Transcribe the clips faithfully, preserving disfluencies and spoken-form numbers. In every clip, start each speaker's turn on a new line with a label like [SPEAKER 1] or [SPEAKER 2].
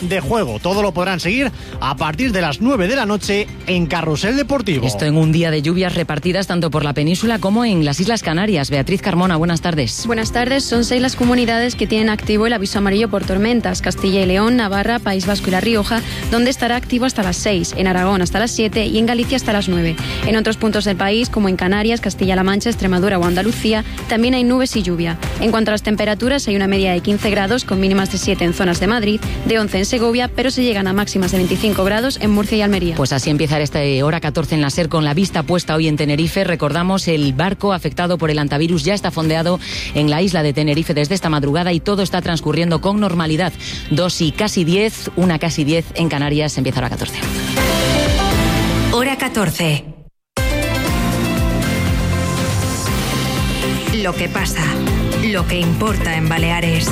[SPEAKER 1] de juego. Todo lo podrán seguir a partir de las nueve de la noche en Carrusel Deportivo.
[SPEAKER 2] Esto en un día de lluvias repartidas tanto por la península como en las Islas Canarias. Beatriz Carmona, buenas tardes.
[SPEAKER 3] Buenas tardes. Son seis las comunidades que tienen activo el aviso amarillo por tormentas: Castilla y León, Navarra, País Vasco y La Rioja, donde estará activo hasta las seis, en Aragón hasta las siete y en Galicia hasta las nueve. En otros puntos del país, como en Canarias, Castilla-La Mancha, Extremadura o Andalucía, también hay nubes y lluvia. En cuanto a las temperaturas, hay una media de quince grados con mínimas de siete en zonas de Madrid, de once en Segovia, pero se llegan a máximas de veinticinco grados en Murcia y Almería.
[SPEAKER 2] Pues así empieza esta hora catorce en la SER con la vista puesta hoy en Tenerife. Recordamos, el barco afectado por el antivirus ya está fondeado en la isla de Tenerife desde esta madrugada y todo está transcurriendo con normalidad. Dos y casi diez, una casi diez en Canarias. Empieza hora catorce.
[SPEAKER 4] Hora catorce. Lo que pasa, lo que importa en Baleares.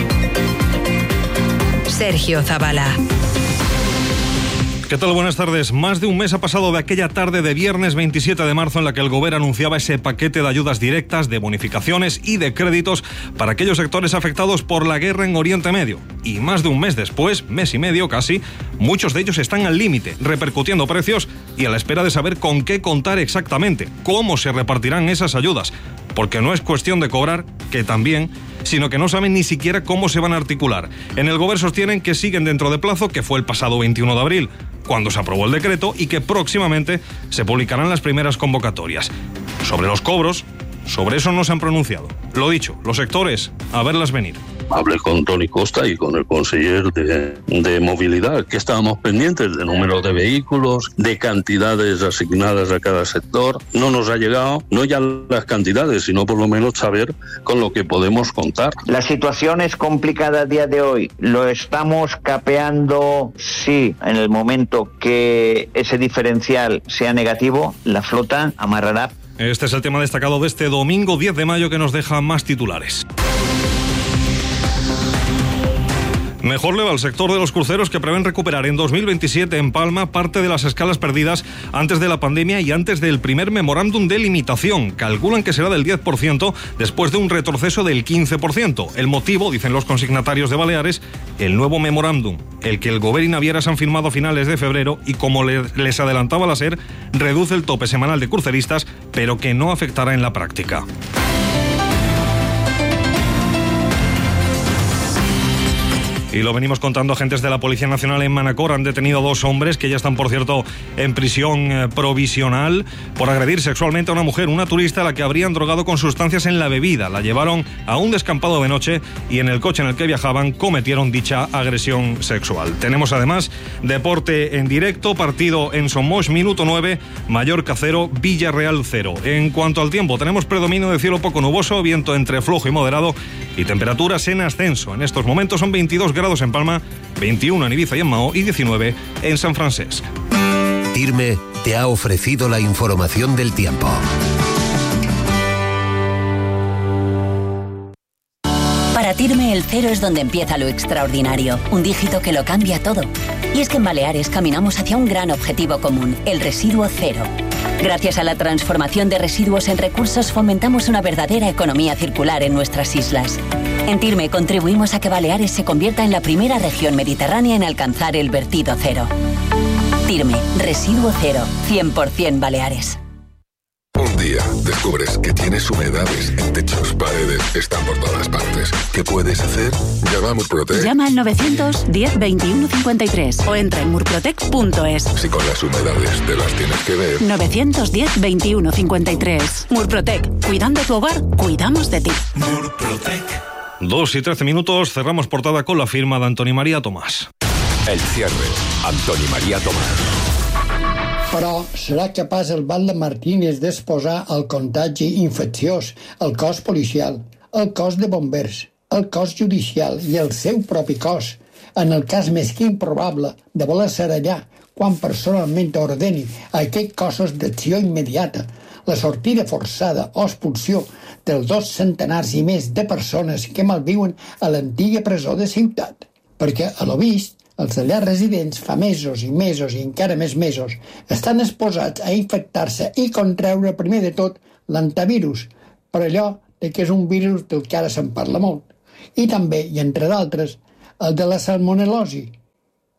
[SPEAKER 4] Sergio Zavala.
[SPEAKER 5] ¿Qué tal? Buenas tardes. Más de un mes ha pasado de aquella tarde de viernes veintisiete de marzo en la que el Gobierno anunciaba ese paquete de ayudas directas, de bonificaciones y de créditos para aquellos sectores afectados por la guerra en Oriente Medio. Y más de un mes después, mes y medio casi, muchos de ellos están al límite, repercutiendo precios y a la espera de saber con qué contar exactamente, cómo se repartirán esas ayudas. Porque no es cuestión de cobrar, que también, sino que no saben ni siquiera cómo se van a articular. En el Gobierno sostienen que siguen dentro de plazo, que fue el pasado veintiuno de abril, cuando se aprobó el decreto, y que próximamente se publicarán las primeras convocatorias. Sobre los cobros, sobre eso no se han pronunciado. Lo dicho, los sectores, a verlas venir.
[SPEAKER 6] Hablé con Toni Costa y con el conseller de, de movilidad, que estábamos pendientes de número de vehículos, de cantidades asignadas a cada sector. No nos ha llegado, no ya las cantidades, sino por lo menos saber con lo que podemos contar.
[SPEAKER 7] La situación es complicada a día de hoy. Lo estamos capeando, sí, en el momento que ese diferencial sea negativo, la flota amarrará.
[SPEAKER 5] Este es el tema destacado de este domingo diez de mayo que nos deja más titulares. Mejor le va al sector de los cruceros, que prevén recuperar en dos mil veintisiete en Palma parte de las escalas perdidas antes de la pandemia y antes del primer memorándum de limitación. Calculan que será del diez por ciento después de un retroceso del quince por ciento. El motivo, dicen los consignatarios de Baleares, el nuevo memorándum, el que el Gobierno y Navieras han firmado a finales de febrero y, como les adelantaba la SER, reduce el tope semanal de cruceristas, pero que no afectará en la práctica. Y lo venimos contando, agentes de la Policía Nacional en Manacor han detenido a dos hombres que ya están, por cierto, en prisión eh, provisional por agredir sexualmente a una mujer, una turista a la que habrían drogado con sustancias en la bebida. La llevaron a un descampado de noche y en el coche en el que viajaban cometieron dicha agresión sexual. Tenemos además deporte en directo, partido en Somos, minuto nueve, Mallorca cero, Villarreal cero. En cuanto al tiempo, tenemos predominio de cielo poco nuboso, viento entre flojo y moderado y temperaturas en ascenso. En estos momentos son veintidós grados en Palma, veintiuno en Ibiza y en Mahó y diecinueve en San Francesc.
[SPEAKER 8] Tirme te ha ofrecido la información del tiempo.
[SPEAKER 9] Para Tirme el cero es donde empieza lo extraordinario, un dígito que lo cambia todo. Y es que en Baleares caminamos hacia un gran objetivo común, el residuo cero. Gracias a la transformación de residuos en recursos fomentamos una verdadera economía circular en nuestras islas. En Tirme contribuimos a que Baleares se convierta en la primera región mediterránea en alcanzar el vertido cero. Tirme, residuo cero, cien por ciento Baleares.
[SPEAKER 10] Un día descubres que tienes humedades en techos, paredes, están por todas partes. ¿Qué puedes hacer? Llama a Murprotec.
[SPEAKER 11] Llama al novecientos diez veintiuno cincuenta y tres o entra en murprotec punto es.
[SPEAKER 10] Si con las humedades te las tienes que ver.
[SPEAKER 11] novecientos diez veintiuno cincuenta y tres. Murprotec. Cuidando tu hogar, cuidamos de ti.
[SPEAKER 5] Murprotec. Dos y trece minutos, cerramos portada con la firma de Antoni María Tomàs.
[SPEAKER 10] El cierre, Antoni María Tomàs.
[SPEAKER 12] Però serà capaç el Batlle Martínez d'exposar el contagi infecciós, el cos policial, el cos de bombers, el cos judicial i el seu propi cos, en el cas més que improbable de voler ser allà quan personalment ordeni a aquests cossos d'acció immediata la sortida forçada o expulsió dels dos centenars i més de persones que malviuen a l'antiga presó de ciutat. Perquè, a lo vist, els allà residents fa mesos i mesos i encara més mesos estan exposats a infectar-se i contreure primer de tot l'antivirus, per allò de que és un virus del que ara se'n parla molt, i també, i entre d'altres, el de la salmonel·losi,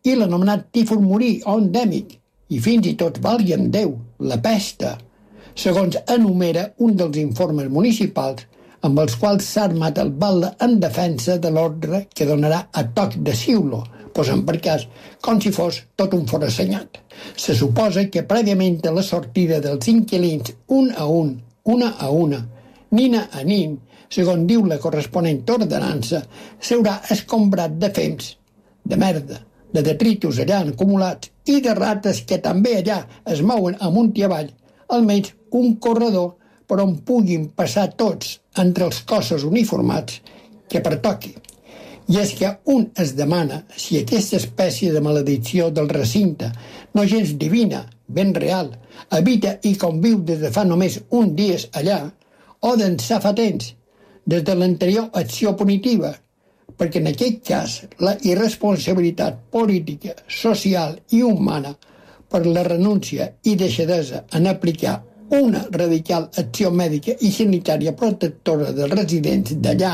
[SPEAKER 12] i l'anomenat tifus morí o endèmic, i fins i tot, valga'm Déu, la pesta, segons enumera un dels informes municipals amb els quals s'ha armat el batlle en defensa de l'ordre que donarà a toc de siulo, posant per cas com si fos tot un forassenyat. Se suposa que prèviament a la sortida dels inquilins un a un, una a una, nina a nin, segons diu la corresponent ordenança, s'haurà escombrat de fems, de merda, de detritus allà acumulats i de rates que també allà es mouen amunt i avall, almenys un corredor per on puguin passar tots entre els cossos uniformats que pertoqui. I és que un es demana si aquesta espècie de maledicció del recinte, no gens divina, ben real, habita i conviu des de fa només un dies allà, o d'ençà fa temps, des de l'anterior acció punitiva, perquè en aquest cas la irresponsabilitat política, social i humana per la renúncia i deixadesa en aplicar una radical acció mèdica i sanitària protectora dels residents d'allà,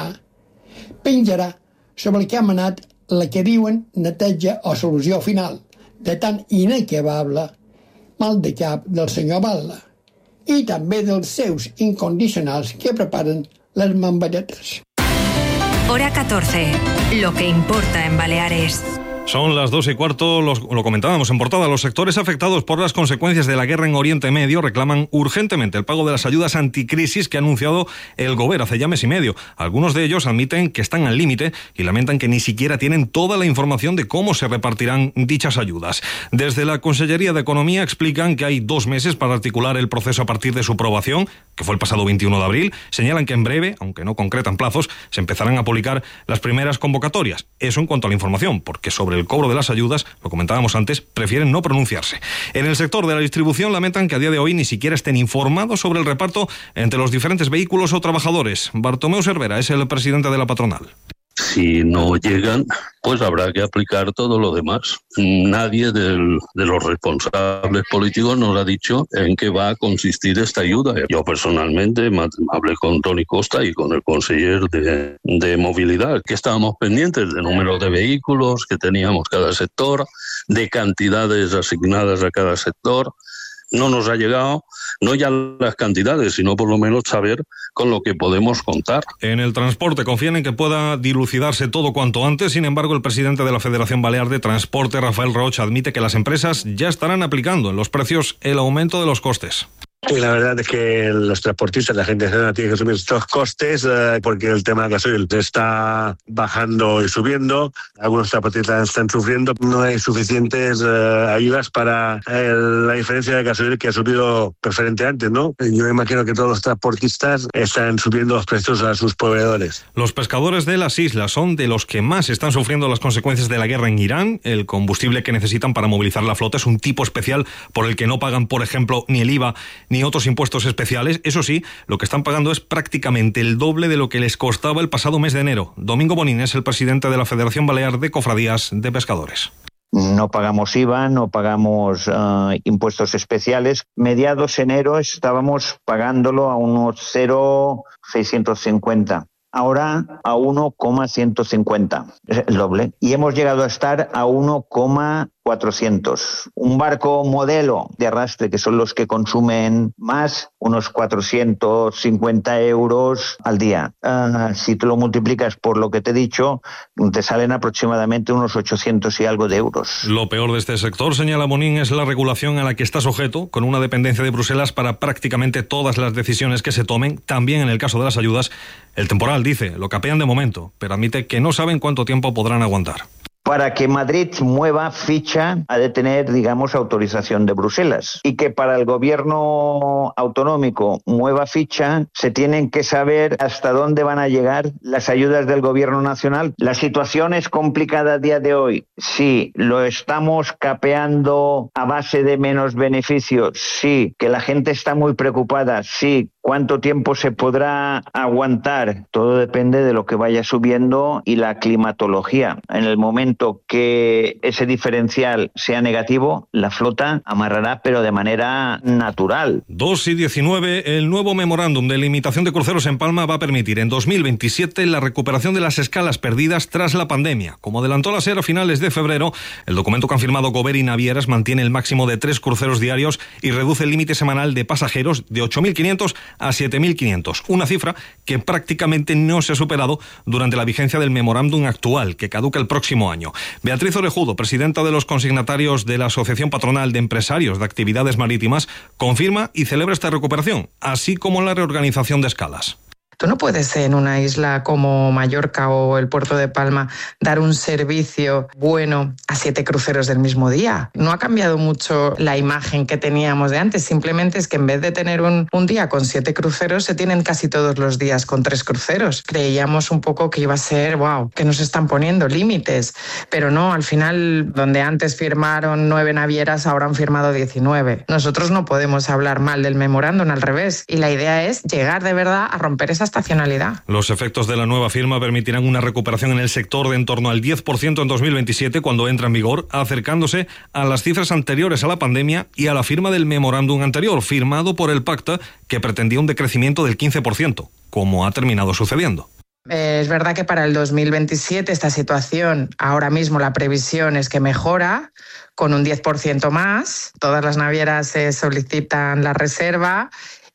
[SPEAKER 12] penjarà sobre el que ha manat la que diuen neteja o solució final, de tan inacabable mal de cap del senyor Batlle, i també dels seus incondicionals que preparen les mamballetes.
[SPEAKER 4] Hora catorce. Lo que importa en Baleares.
[SPEAKER 5] Son las dos y cuarto, los, lo comentábamos en portada, los sectores afectados por las consecuencias de la guerra en Oriente Medio reclaman urgentemente el pago de las ayudas anticrisis que ha anunciado el Gobierno hace ya mes y medio. Algunos de ellos admiten que están al límite y lamentan que ni siquiera tienen toda la información de cómo se repartirán dichas ayudas. Desde la Consellería de Economía explican que hay dos meses para articular el proceso a partir de su aprobación, que fue el pasado veintiuno de abril. Señalan que en breve, aunque no concretan plazos, se empezarán a publicar las primeras convocatorias. Eso en cuanto a la información, porque sobre el cobro de las ayudas, lo comentábamos antes, prefieren no pronunciarse. En el sector de la distribución lamentan que a día de hoy ni siquiera estén informados sobre el reparto entre los diferentes vehículos o trabajadores. Bartomeu Cervera es el presidente de la patronal.
[SPEAKER 6] Si no llegan, pues habrá que aplicar todo lo demás. Nadie del, de los responsables políticos nos ha dicho en qué va a consistir esta ayuda. Yo personalmente hablé con Toni Costa y con el conseller de, de movilidad, que estábamos pendientes de número de vehículos que teníamos cada sector, de cantidades asignadas a cada sector. No nos ha llegado, no ya las cantidades, sino por lo menos saber con lo que podemos contar.
[SPEAKER 5] En el transporte confían en que pueda dilucidarse todo cuanto antes. Sin embargo, el presidente de la Federación Balear de Transporte, Rafael Rocha, admite que las empresas ya estarán aplicando en los precios el aumento de los costes.
[SPEAKER 13] Y la verdad es que los transportistas, la gente tiene que asumir estos costes eh, porque el tema del gasoil está bajando y subiendo. Algunos transportistas están sufriendo. No hay suficientes eh, ayudas para eh, la diferencia de gasoil que ha subido preferente antes, ¿no? Yo imagino que todos los transportistas están subiendo los precios a sus proveedores.
[SPEAKER 5] Los pescadores de las islas son de los que más están sufriendo las consecuencias de la guerra en Irán. El combustible que necesitan para movilizar la flota es un tipo especial por el que no pagan, por ejemplo, ni el I V A ni otros impuestos especiales. Eso sí, lo que están pagando es prácticamente el doble de lo que les costaba el pasado mes de enero. Domingo Bonín es el presidente de la Federación Balear de Cofradías de Pescadores.
[SPEAKER 7] No pagamos I V A, no pagamos uh, impuestos especiales. Mediados enero estábamos pagándolo a unos cero coma seiscientos cincuenta. Ahora a uno coma ciento cincuenta, es el doble. Y hemos llegado a estar a uno coma cuatrocientos. Un barco modelo de arrastre, que son los que consumen más, unos cuatrocientos cincuenta euros al día. Uh, si te lo multiplicas por lo que te he dicho, te salen aproximadamente unos ochocientos y algo de euros.
[SPEAKER 5] Lo peor de este sector, señala Bonín, es la regulación a la que está sujeto, con una dependencia de Bruselas para prácticamente todas las decisiones que se tomen. También en el caso de las ayudas, el temporal, dice, lo capean de momento, pero admite que no saben cuánto tiempo podrán aguantar.
[SPEAKER 7] Para que Madrid mueva ficha ha de tener, digamos, autorización de Bruselas. Y que para el gobierno autonómico mueva ficha, se tienen que saber hasta dónde van a llegar las ayudas del gobierno nacional. La situación es complicada a día de hoy. Sí, lo estamos capeando a base de menos beneficios. Sí, que la gente está muy preocupada. Sí, ¿cuánto tiempo se podrá aguantar? Todo depende de lo que vaya subiendo y la climatología. En el momento momento que ese diferencial sea negativo, la flota amarrará, pero de manera natural.
[SPEAKER 5] dos y diecinueve, el nuevo memorándum de limitación de cruceros en Palma va a permitir en dos mil veintisiete la recuperación de las escalas perdidas tras la pandemia. Como adelantó la SER a finales de febrero, el documento que han firmado Gover y Navieras mantiene el máximo de tres cruceros diarios y reduce el límite semanal de pasajeros de ocho mil quinientos a siete mil quinientos, una cifra que prácticamente no se ha superado durante la vigencia del memorándum actual, que caduca el próximo año. Beatriz Orejudo, presidenta de los consignatarios de la Asociación Patronal de Empresarios de Actividades Marítimas, confirma y celebra esta recuperación, así como la reorganización de escalas.
[SPEAKER 14] Tú no puedes en una isla como Mallorca o el Puerto de Palma dar un servicio bueno a siete cruceros del mismo día. No ha cambiado mucho la imagen que teníamos de antes, simplemente es que en vez de tener un, un día con siete cruceros, se tienen casi todos los días con tres cruceros. Creíamos un poco que iba a ser, wow, que nos están poniendo límites, pero no, al final, donde antes firmaron nueve navieras, ahora han firmado diecinueve. Nosotros no podemos hablar mal del memorándum, al revés, y la idea es llegar de verdad a romper esa estacionalidad.
[SPEAKER 5] Los efectos de la nueva firma permitirán una recuperación en el sector de en torno al diez por ciento en dos mil veintisiete, cuando entra en vigor, acercándose a las cifras anteriores a la pandemia y a la firma del memorándum anterior, firmado por el Pacta, que pretendía un decrecimiento del quince por ciento, como ha terminado sucediendo.
[SPEAKER 14] Eh, es verdad que para el dos mil veintisiete esta situación, ahora mismo la previsión es que mejora con un diez por ciento más. Todas las navieras se solicitan la reserva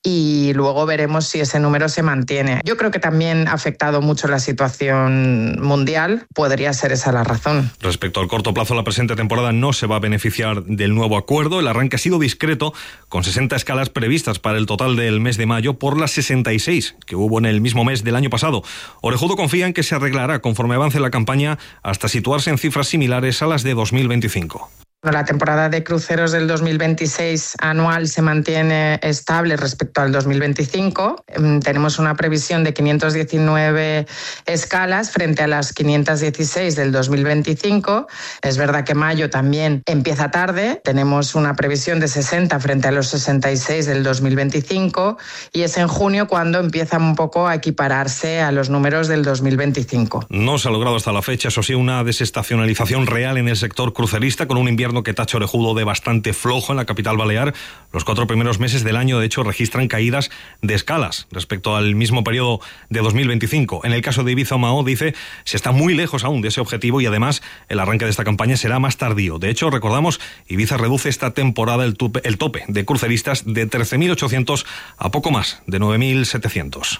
[SPEAKER 14] y luego veremos si ese número se mantiene. Yo creo que también ha afectado mucho la situación mundial, podría ser esa la razón.
[SPEAKER 5] Respecto al corto plazo, la presente temporada no se va a beneficiar del nuevo acuerdo. El arranque ha sido discreto, con sesenta escalas previstas para el total del mes de mayo por las sesenta y seis que hubo en el mismo mes del año pasado. Orejudo confía en que se arreglará conforme avance la campaña hasta situarse en cifras similares a las de dos mil veinticinco.
[SPEAKER 14] La temporada de cruceros del dos mil veintiséis anual se mantiene estable respecto al dos mil veinticinco. Tenemos una previsión de quinientas diecinueve escalas frente a las quinientas dieciséis del dos mil veinticinco. Es verdad que mayo también empieza tarde. Tenemos una previsión de sesenta frente a los sesenta y seis del dos mil veinticinco y es en junio cuando empieza un poco a equipararse a los números del dos mil veinticinco.
[SPEAKER 5] No se ha logrado hasta la fecha, eso sí, una desestacionalización real en el sector crucerista, con un invierno que tacha Orejudo de bastante flojo en la capital balear. Los cuatro primeros meses del año, de hecho, registran caídas de escalas respecto al mismo periodo de dos mil veinticinco. En el caso de Ibiza o Mahó, dice, se está muy lejos aún de ese objetivo y además el arranque de esta campaña será más tardío. De hecho, recordamos, Ibiza reduce esta temporada el tope, el tope de cruceristas de trece mil ochocientos a poco más de nueve mil setecientos.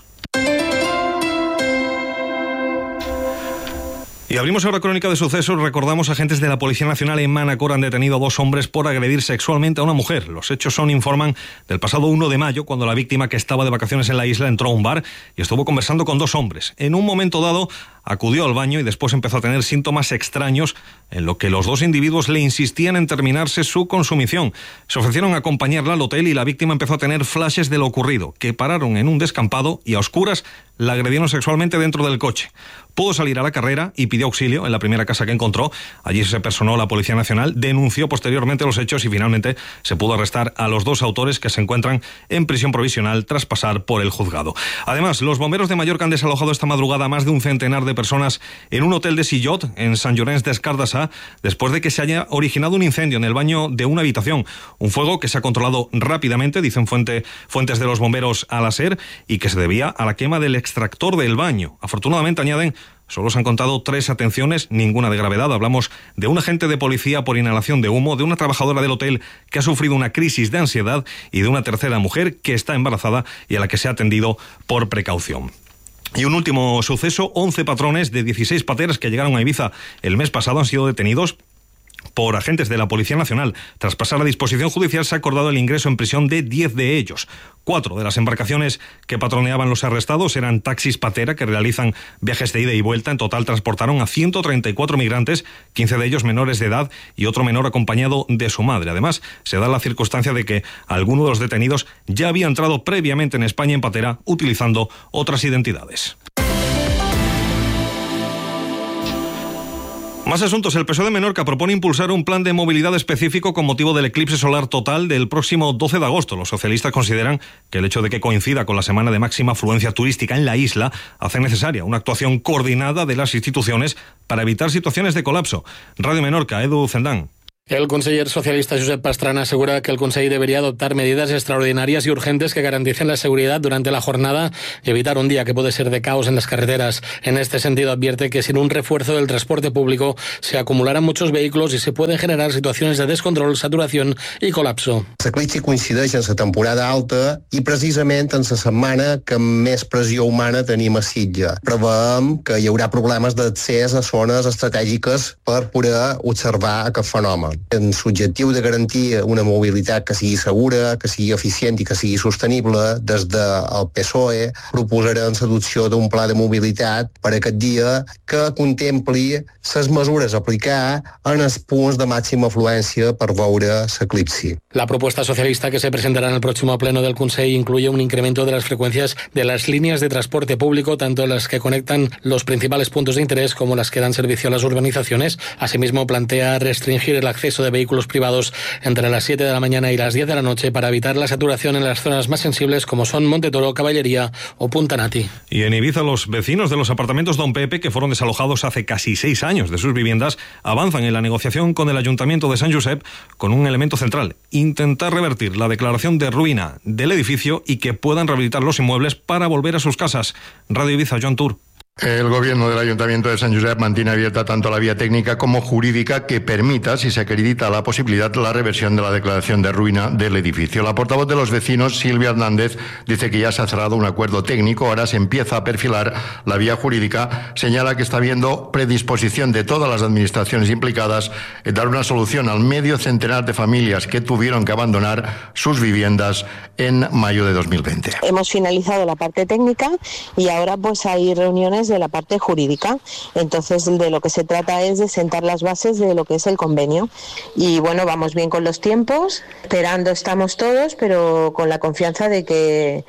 [SPEAKER 5] Y abrimos ahora crónica de sucesos. Recordamos, agentes de la Policía Nacional en Manacor han detenido a dos hombres por agredir sexualmente a una mujer. Los hechos son, informan, del pasado uno de mayo, cuando la víctima, que estaba de vacaciones en la isla, entró a un bar y estuvo conversando con dos hombres. En un momento dado acudió al baño y después empezó a tener síntomas extraños, en lo que los dos individuos le insistían en terminarse su consumición. Se ofrecieron a acompañarla al hotel y la víctima empezó a tener flashes de lo ocurrido, que pararon en un descampado y a oscuras la agredieron sexualmente dentro del coche. Pudo salir a la carrera y pidió auxilio en la primera casa que encontró. Allí se personó la Policía Nacional, denunció posteriormente los hechos y finalmente se pudo arrestar a los dos autores, que se encuentran en prisión provisional tras pasar por el juzgado. Además, los bomberos de Mallorca han desalojado esta madrugada a más de un centenar de personas en un hotel de Sillot, en Sant Llorenç des Cardassar, después de que se haya originado un incendio en el baño de una habitación. Un fuego que se ha controlado rápidamente, dicen fuente, fuentes de los bomberos a la SER, y que se debía a la quema del extractor del baño. Afortunadamente, añaden, solo se han contado tres atenciones, ninguna de gravedad. Hablamos de un agente de policía por inhalación de humo, de una trabajadora del hotel que ha sufrido una crisis de ansiedad y de una tercera mujer que está embarazada y a la que se ha atendido por precaución. Y un último suceso, once patrones de dieciséis pateras que llegaron a Ibiza el mes pasado han sido detenidos por agentes de la Policía Nacional. Tras pasar a disposición judicial, se ha acordado el ingreso en prisión de diez de ellos. Cuatro de las embarcaciones que patroneaban los arrestados eran taxis patera que realizan viajes de ida y vuelta. En total transportaron a ciento treinta y cuatro migrantes, quince de ellos menores de edad y otro menor acompañado de su madre. Además, se da la circunstancia de que alguno de los detenidos ya había entrado previamente en España en patera utilizando otras identidades. Más asuntos. El P S O E de Menorca propone impulsar un plan de movilidad específico con motivo del eclipse solar total del próximo doce de agosto. Los socialistas consideran que el hecho de que coincida con la semana de máxima afluencia turística en la isla hace necesaria una actuación coordinada de las instituciones para evitar situaciones de colapso. Radio Menorca, Edu Zendán.
[SPEAKER 15] El conseller socialista Josep Pastrana asegura que el Consell debería adoptar medidas extraordinarias y urgentes que garanticen la seguridad durante la jornada y evitar un día que puede ser de caos en las carreteras. En este sentido, advierte que sin un refuerzo del transporte público se acumularán muchos vehículos y se pueden generar situaciones de descontrol, saturación i colapso.
[SPEAKER 16] L'eclipsi coincideix en la temporada alta i precisament en la setmana que més pressió humana tenim a Sitges. Preveiem que hi haurà problemes d'accés a zones estratègiques per poder observar aquest fenomen. En l'objectiu de garantir una mobilitat que sigui segura, que sigui eficient i que sigui sostenible, des del P S O E proposarem l'adopció d'un pla de mobilitat per aquest dia que contempli les mesures a aplicar en els punts de màxima afluència per veure l'eclipsi.
[SPEAKER 15] La propuesta socialista que se presentará en el próximo pleno del Consell incluye un incremento de las frecuencias de las líneas de transporte público, tanto las que conectan los principales puntos de interés como las que dan servicio a las urbanizaciones. Asimismo, plantea restringir el acceso de vehículos privados entre las siete de la mañana y las diez de la noche para evitar la saturación en las zonas más sensibles como son Montetoro, Caballería o Punta Nati.
[SPEAKER 5] Y en Ibiza, los vecinos de los apartamentos Don Pepe, que fueron desalojados hace casi seis años de sus viviendas, avanzan en la negociación con el Ayuntamiento de Sant Josep con un elemento central: intentar revertir la declaración de ruina del edificio y que puedan rehabilitar los inmuebles para volver a sus casas. Radio Ibiza, Joan Tur.
[SPEAKER 17] El gobierno del Ayuntamiento de Sant Josep mantiene abierta tanto la vía técnica como jurídica que permita, si se acredita la posibilidad, la reversión de la declaración de ruina del edificio. La portavoz de los vecinos, Silvia Hernández, dice que ya se ha cerrado un acuerdo técnico, ahora se empieza a perfilar la vía jurídica. Señala que está habiendo predisposición de todas las administraciones implicadas en dar una solución al medio centenar de familias que tuvieron que abandonar sus viviendas en mayo de dos mil veinte.
[SPEAKER 18] Hemos finalizado la parte técnica y ahora pues hay reuniones de la parte jurídica. Entonces, de lo que se trata es de sentar las bases de lo que es el convenio. Y bueno, vamos bien con los tiempos, esperando estamos todos, pero con la confianza de que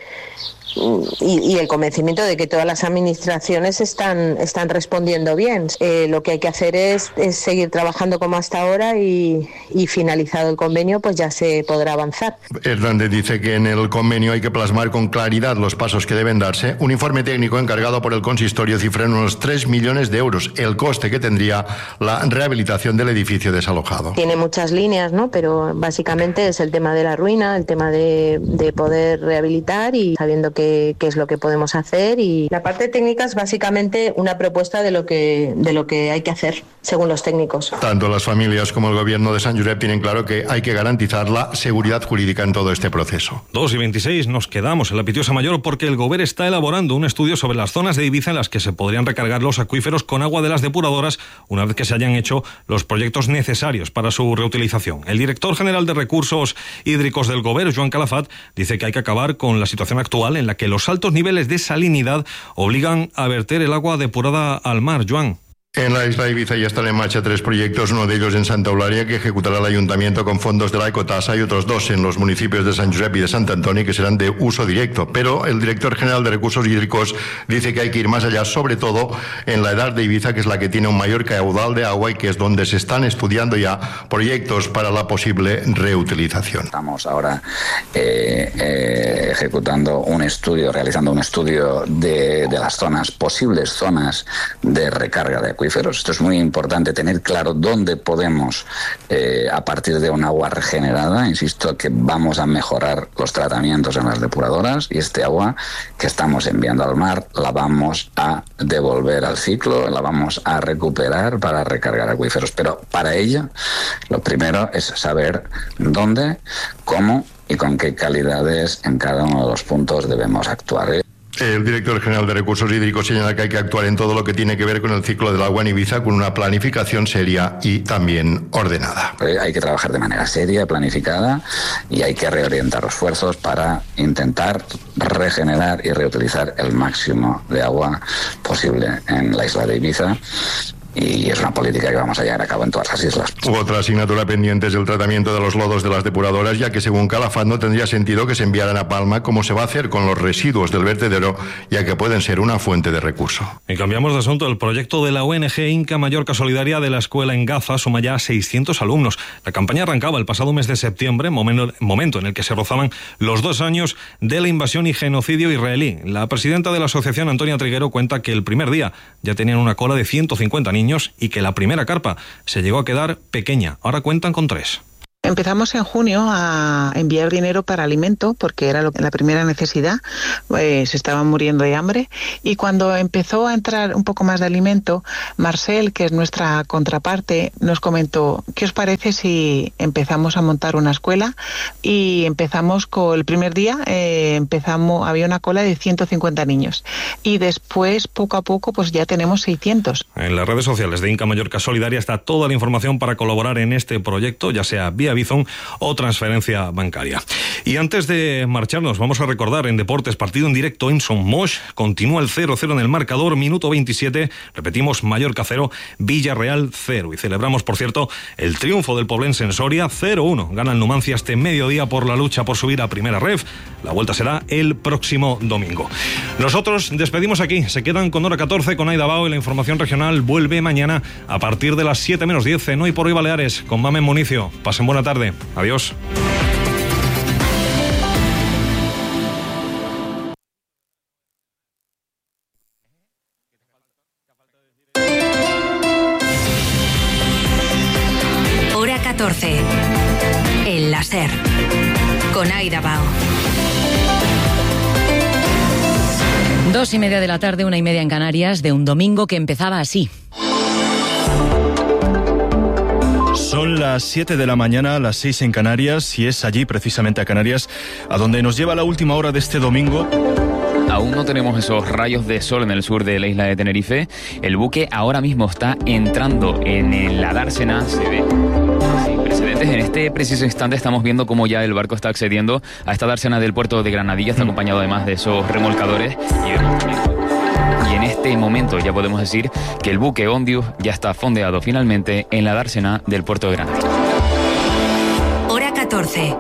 [SPEAKER 18] Y, y el convencimiento de que todas las administraciones están, están respondiendo bien. Eh, lo que hay que hacer es, es seguir trabajando como hasta ahora y, y finalizado el convenio, pues ya se podrá avanzar.
[SPEAKER 17] Hernández dice que en el convenio hay que plasmar con claridad los pasos que deben darse. Un informe técnico encargado por el consistorio cifra en unos tres millones de euros el coste que tendría la rehabilitación del edificio desalojado.
[SPEAKER 18] Tiene muchas líneas, ¿no? Pero básicamente es el tema de la ruina, el tema de, de poder rehabilitar y sabiendo que qué es lo que podemos hacer, y la parte técnica es básicamente una propuesta de lo que de lo que hay que hacer según los técnicos.
[SPEAKER 17] Tanto las familias como el gobierno de Sant Josep tienen claro que hay que garantizar la seguridad jurídica en todo este proceso.
[SPEAKER 5] dos y veintiséis, nos quedamos en la Pitiosa Mayor porque el Govern está elaborando un estudio sobre las zonas de Ibiza en las que se podrían recargar los acuíferos con agua de las depuradoras una vez que se hayan hecho los proyectos necesarios para su reutilización. El director general de Recursos Hídricos del Govern, Joan Calafat, dice que hay que acabar con la situación actual en la que los altos niveles de salinidad obligan a verter el agua depurada al mar. Joan.
[SPEAKER 17] En la isla de Ibiza ya están en marcha tres proyectos, uno de ellos en Santa Eulalia, que ejecutará el Ayuntamiento con fondos de la Ecotasa, y otros dos en los municipios de Sant Josep y de Sant Antoni, que serán de uso directo. Pero el director general de Recursos Hídricos dice que hay que ir más allá, sobre todo en la edad de Ibiza, que es la que tiene un mayor caudal de agua y que es donde se están estudiando ya proyectos para la posible reutilización.
[SPEAKER 19] Estamos ahora eh, eh, ejecutando un estudio, realizando un estudio de, de las zonas, posibles zonas de recarga de acuíferos. Esto es muy importante, tener claro dónde podemos, eh, a partir de un agua regenerada, insisto, que vamos a mejorar los tratamientos en las depuradoras, y este agua que estamos enviando al mar la vamos a devolver al ciclo, la vamos a recuperar para recargar acuíferos. Pero para ello, lo primero es saber dónde, cómo y con qué calidades en cada uno de los puntos debemos actuar.
[SPEAKER 17] El director general de Recursos Hídricos señala que hay que actuar en todo lo que tiene que ver con el ciclo del agua en Ibiza con una planificación seria y también ordenada.
[SPEAKER 19] Hay que trabajar de manera seria, planificada, y hay que reorientar los esfuerzos para intentar regenerar y reutilizar el máximo de agua posible en la isla de Ibiza. y es una política que vamos a llevar a cabo en todas las islas.
[SPEAKER 17] Otra asignatura pendiente es el tratamiento de los lodos de las depuradoras, ya que según Calafat no tendría sentido que se enviaran a Palma, como se va a hacer con los residuos del vertedero, ya que pueden ser una fuente de recurso.
[SPEAKER 5] Y cambiamos de asunto. El proyecto de la O N G Inca Mallorca Solidaria de la escuela en Gaza suma ya seiscientos alumnos. La campaña arrancaba el pasado mes de septiembre, momento en el que se rozaban los dos años de la invasión y genocidio israelí. La presidenta de la asociación, Antonia Triguero, cuenta que el primer día ya tenían una cola de ciento cincuenta niños y que la primera carpa se llegó a quedar pequeña. Ahora cuentan con tres.
[SPEAKER 20] Empezamos en junio a enviar dinero para alimento porque era lo, la primera necesidad, eh, se estaban muriendo de hambre, y cuando empezó a entrar un poco más de alimento, Marcel, que es nuestra contraparte, nos comentó: ¿qué os parece si empezamos a montar una escuela? Y empezamos con el primer día, eh, empezamos había una cola de ciento cincuenta niños y después poco a poco pues ya tenemos seiscientos.
[SPEAKER 5] En las redes sociales de Inca Mallorca Solidaria está toda la información para colaborar en este proyecto, ya sea vía Bizum o transferencia bancaria. Y antes de marcharnos, vamos a recordar en deportes, partido en directo en Somos, continúa el cero cero en el marcador, minuto veintisiete, repetimos, Mallorca cero, Villarreal cero, y celebramos, por cierto, el triunfo del Poblense en Soria, cero uno, gana el Numancia este mediodía por la lucha por subir a primera ref, la vuelta será el próximo domingo. Nosotros despedimos aquí, se quedan con Hora catorce, con Aida Bao, y la información regional vuelve mañana a partir de las siete menos diez en Hoy por Hoy Baleares, con Mamen Municio. Pasen buena tarde. Adiós.
[SPEAKER 4] Hora catorce. El láser. Con Aida Bao.
[SPEAKER 2] Dos y media de la tarde, una y media en Canarias, de un domingo que empezaba así.
[SPEAKER 21] Son las siete de la mañana, las seis en Canarias, y es allí, precisamente a Canarias, a donde nos lleva la última hora de este domingo.
[SPEAKER 22] Aún no tenemos esos rayos de sol en el sur de la isla de Tenerife. El buque ahora mismo está entrando en la dársena, se ve sin precedentes. En este preciso instante estamos viendo cómo ya el barco está accediendo a esta dársena del puerto de Granadilla, está acompañado además de esos remolcadores, y vemos también. Y en este momento ya podemos decir que el buque Ondius ya está fondeado finalmente en la dársena del puerto de Granada.
[SPEAKER 4] Hora catorce.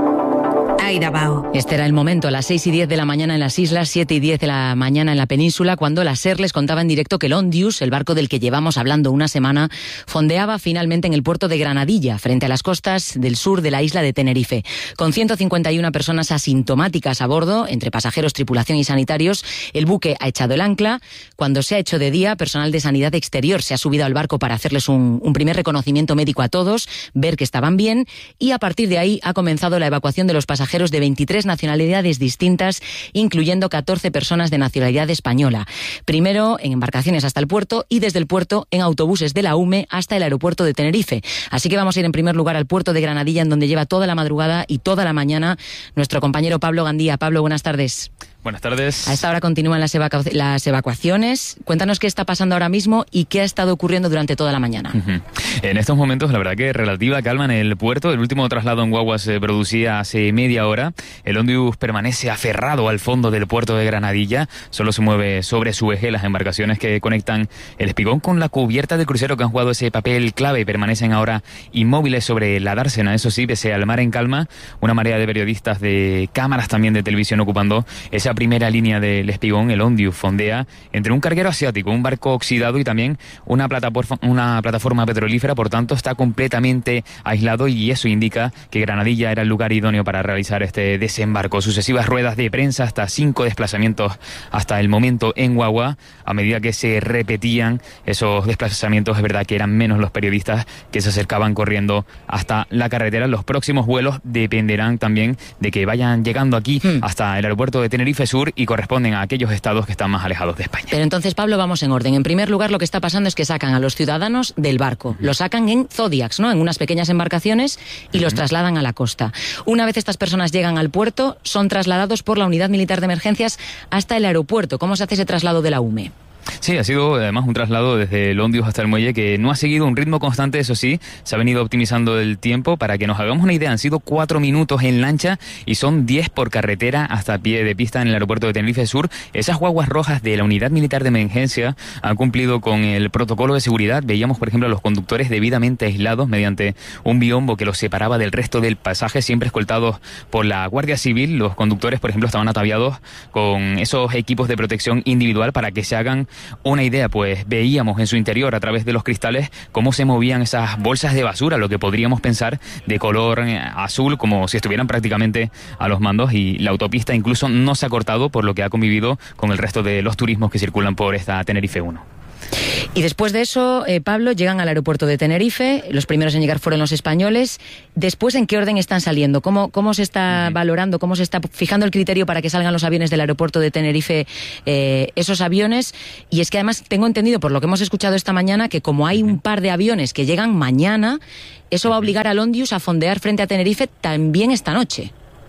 [SPEAKER 4] Aida Bao.
[SPEAKER 2] Este era el momento, a las seis y diez de la mañana en las islas, siete y diez de la mañana en la península, cuando la SER les contaba en directo que el Ondius, el barco del que llevamos hablando una semana, fondeaba finalmente en el puerto de Granadilla, frente a las costas del sur de la isla de Tenerife. Con ciento cincuenta y una personas asintomáticas a bordo, entre pasajeros, tripulación y sanitarios, el buque ha echado el ancla. Cuando se ha hecho de día, personal de sanidad exterior se ha subido al barco para hacerles un, un primer reconocimiento médico a todos, ver que estaban bien, y a partir de ahí ha comenzado la evacuación de los pasajeros de veintitrés nacionalidades distintas, incluyendo catorce personas de nacionalidad española. Primero en embarcaciones hasta el puerto y desde el puerto en autobuses de la U M E hasta el aeropuerto de Tenerife. Así que vamos a ir en primer lugar al puerto de Granadilla, en donde lleva toda la madrugada y toda la mañana nuestro compañero Pablo Gandía. Pablo, buenas tardes.
[SPEAKER 22] Buenas tardes.
[SPEAKER 2] A esta hora continúan las, evacu- las evacuaciones. Cuéntanos qué está pasando ahora mismo y qué ha estado ocurriendo durante toda la mañana.
[SPEAKER 22] Uh-huh. En estos momentos, la verdad que relativa calma en el puerto. El último traslado en guagua se producía hace media hora. El Ondius permanece aferrado al fondo del puerto de Granadilla. Solo se mueve sobre su eje. Las embarcaciones que conectan el espigón con la cubierta del crucero, que han jugado ese papel clave, permanecen ahora inmóviles sobre la dársena. Eso sí, pese al mar en calma, una marea de periodistas, de cámaras también de televisión ocupando esa primera línea del espigón. El Ondius fondea entre un carguero asiático, un barco oxidado y también una plataforma, una plataforma petrolífera. Por tanto, está completamente aislado, y eso indica que Granadilla era el lugar idóneo para realizar este desembarco. Sucesivas ruedas de prensa, hasta cinco desplazamientos hasta el momento en guagua. A medida que se repetían esos desplazamientos, es verdad que eran menos los periodistas que se acercaban corriendo hasta la carretera. Los próximos vuelos dependerán también de que vayan llegando aquí hmm. hasta el aeropuerto de Tenerife Sur, y corresponden a aquellos estados que están más alejados de España.
[SPEAKER 2] Pero entonces, Pablo, vamos en orden. En primer lugar, lo que está pasando es que sacan a los ciudadanos del barco. Los sacan en Zodiacs, ¿no? En unas pequeñas embarcaciones, y uh-huh. los trasladan a la costa. Una vez estas personas llegan al puerto, son trasladados por la Unidad Militar de Emergencias hasta el aeropuerto. ¿Cómo se hace ese traslado de la U M E?
[SPEAKER 22] Sí, ha sido además un traslado desde el Ondius hasta el muelle que no ha seguido un ritmo constante, eso sí, se ha venido optimizando el tiempo. Para que nos hagamos una idea, han sido cuatro minutos en lancha y son diez por carretera hasta pie de pista en el aeropuerto de Tenerife Sur. Esas guaguas rojas de la Unidad Militar de Emergencia han cumplido con el protocolo de seguridad. Veíamos, por ejemplo, a los conductores debidamente aislados mediante un biombo que los separaba del resto del pasaje, siempre escoltados por la Guardia Civil. Los conductores, por ejemplo, estaban ataviados con esos equipos de protección individual. Para que se hagan una idea, pues veíamos en su interior a través de los cristales cómo se movían esas bolsas de basura, lo que podríamos pensar de color azul, como si estuvieran prácticamente a los mandos, y la autopista incluso no se ha cortado, por lo que ha convivido con el resto de los turismos que circulan por esta Tenerife uno.
[SPEAKER 2] Y después de eso, eh, Pablo, llegan al aeropuerto de Tenerife. Los primeros en llegar fueron los españoles. Después, ¿en qué orden están saliendo? ¿Cómo, cómo se está uh-huh. valorando? ¿Cómo se está fijando el criterio para que salgan los aviones del aeropuerto de Tenerife, eh, esos aviones? Y es que además tengo entendido, por lo que hemos escuchado esta mañana, que como hay un par de aviones que llegan mañana, eso va a obligar al Ondius a fondear frente a Tenerife también esta noche.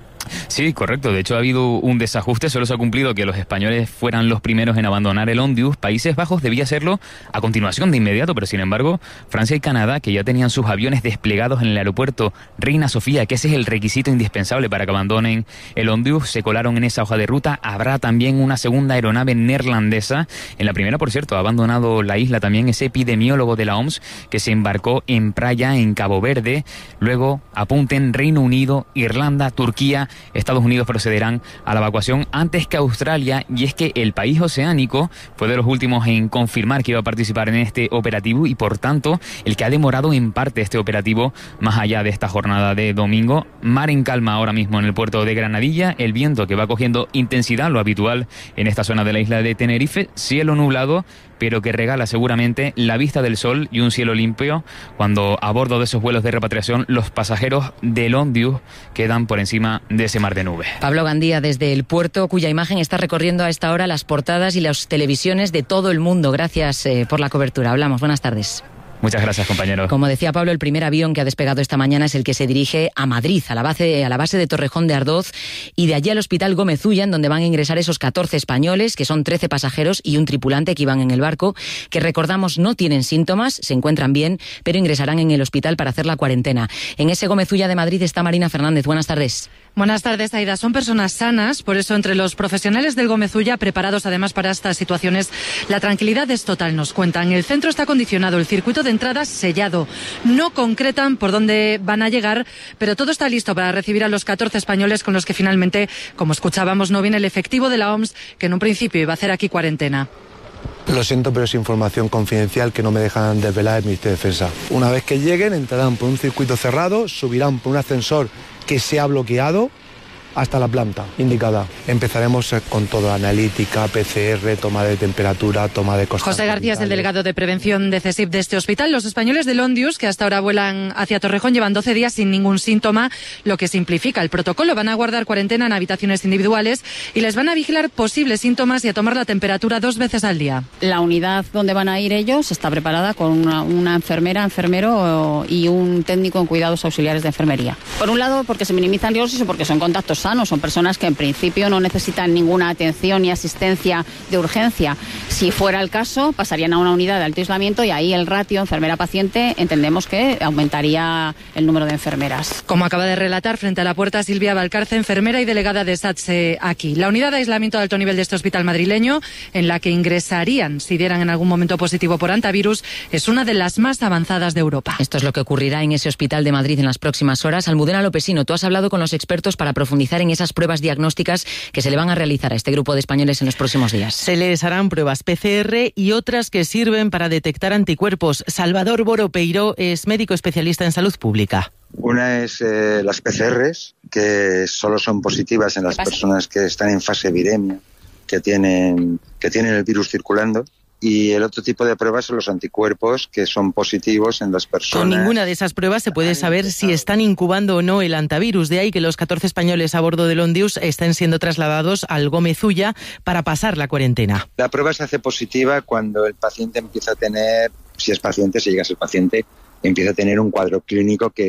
[SPEAKER 22] Sí, correcto. De hecho, ha habido un desajuste. Solo se ha cumplido que los españoles fueran los primeros en abandonar el Ondius. Países Bajos debía hacerlo a continuación, de inmediato, pero sin embargo, Francia y Canadá, que ya tenían sus aviones desplegados en el aeropuerto Reina Sofía, que ese es el requisito indispensable para que abandonen el Ondius, se colaron en esa hoja de ruta. Habrá también una segunda aeronave neerlandesa. En la primera, por cierto, ha abandonado la isla también ese epidemiólogo de la O M S que se embarcó en Praia, en Cabo Verde. Luego apunten Reino Unido, Irlanda, Turquía, Estados Unidos procederán a la evacuación antes que Australia, y es que el país oceánico fue de los últimos en confirmar que iba a participar en este operativo y por tanto el que ha demorado en parte este operativo más allá de esta jornada de domingo. Mar en calma ahora mismo en el puerto de Granadilla, el viento que va cogiendo intensidad, lo habitual en esta zona de la isla de Tenerife, cielo nublado, pero que regala seguramente la vista del sol y un cielo limpio cuando a bordo de esos vuelos de repatriación los pasajeros del Ondius quedan por encima de ese mar de nube.
[SPEAKER 2] Pablo Gandía, desde el puerto, cuya imagen está recorriendo a esta hora las portadas y las televisiones de todo el mundo. Gracias eh, por la cobertura. Hablamos. Buenas tardes.
[SPEAKER 22] Muchas gracias, compañero.
[SPEAKER 2] Como decía Pablo, el primer avión que ha despegado esta mañana es el que se dirige a Madrid, a la base, a la base de Torrejón de Ardoz, y de allí al Hospital Gómez Ulla, en donde van a ingresar esos catorce españoles, que son trece pasajeros y un tripulante que iban en el barco, que recordamos no tienen síntomas, se encuentran bien, pero ingresarán en el hospital para hacer la cuarentena. En ese Gómez Ulla de Madrid está Marina Fernández. Buenas tardes.
[SPEAKER 1] Buenas tardes, Aida. Son personas sanas, por eso entre los profesionales del Gómez Ulla, preparados además para estas situaciones, la tranquilidad es total, nos cuentan. El centro está acondicionado, el circuito de entradas sellado. No concretan por dónde van a llegar, pero todo está listo para recibir a los catorce españoles con los que finalmente, como escuchábamos, no viene el efectivo de la O M S, que en un principio iba a hacer aquí cuarentena.
[SPEAKER 3] Lo siento, pero es información confidencial que no me dejan desvelar el Ministerio de Defensa. Una vez que lleguen, entrarán por un circuito cerrado, subirán por un ascensor que se ha bloqueado hasta la planta indicada. Empezaremos con todo, analítica, P C R, toma de temperatura, toma de constantes.
[SPEAKER 1] José García es el delegado de prevención de CESIF de este hospital. Los españoles del Ondius, que hasta ahora vuelan hacia Torrejón, llevan doce días sin ningún síntoma, lo que simplifica el protocolo. Van a guardar cuarentena en habitaciones individuales y les van a vigilar posibles síntomas y a tomar la temperatura dos veces al día.
[SPEAKER 23] La unidad donde van a ir ellos está preparada con una, una enfermera, enfermero y un técnico en cuidados auxiliares de enfermería. Por un lado, porque se minimizan riesgos y porque son contactos sanos, son personas que en principio no necesitan ninguna atención ni asistencia de urgencia. Si fuera el caso, pasarían a una unidad de alto aislamiento y ahí el ratio enfermera-paciente entendemos que aumentaría el número de enfermeras.
[SPEAKER 1] Como acaba de relatar frente a la puerta Silvia Valcarce, enfermera y delegada de SATSE aquí. La unidad de aislamiento de alto nivel de este hospital madrileño, en la que ingresarían si dieran en algún momento positivo por antivirus, es una de las más avanzadas de Europa.
[SPEAKER 2] Esto es lo que ocurrirá en ese hospital de Madrid en las próximas horas. Almudena Lopesino, tú has hablado con los expertos para profundizar en esas pruebas diagnósticas que se le van a realizar a este grupo de españoles en los próximos días.
[SPEAKER 24] Se les harán pruebas P C R y otras que sirven para detectar anticuerpos. Salvador Boro Peiró es médico especialista en salud pública.
[SPEAKER 25] Una es eh, las P C Rs, que solo son positivas en las personas que están en fase viremia, que tienen, que tienen el virus circulando. Y el otro tipo de pruebas son los anticuerpos, que son positivos en las personas.
[SPEAKER 24] Con ninguna de esas pruebas se puede saber si están incubando o no el antivirus. De ahí que los catorce españoles a bordo del Ondius estén siendo trasladados al Gómez Ulla para pasar la cuarentena.
[SPEAKER 25] La prueba se hace positiva cuando el paciente empieza a tener, si es paciente, si llega a ser paciente, empieza a tener un cuadro clínico que,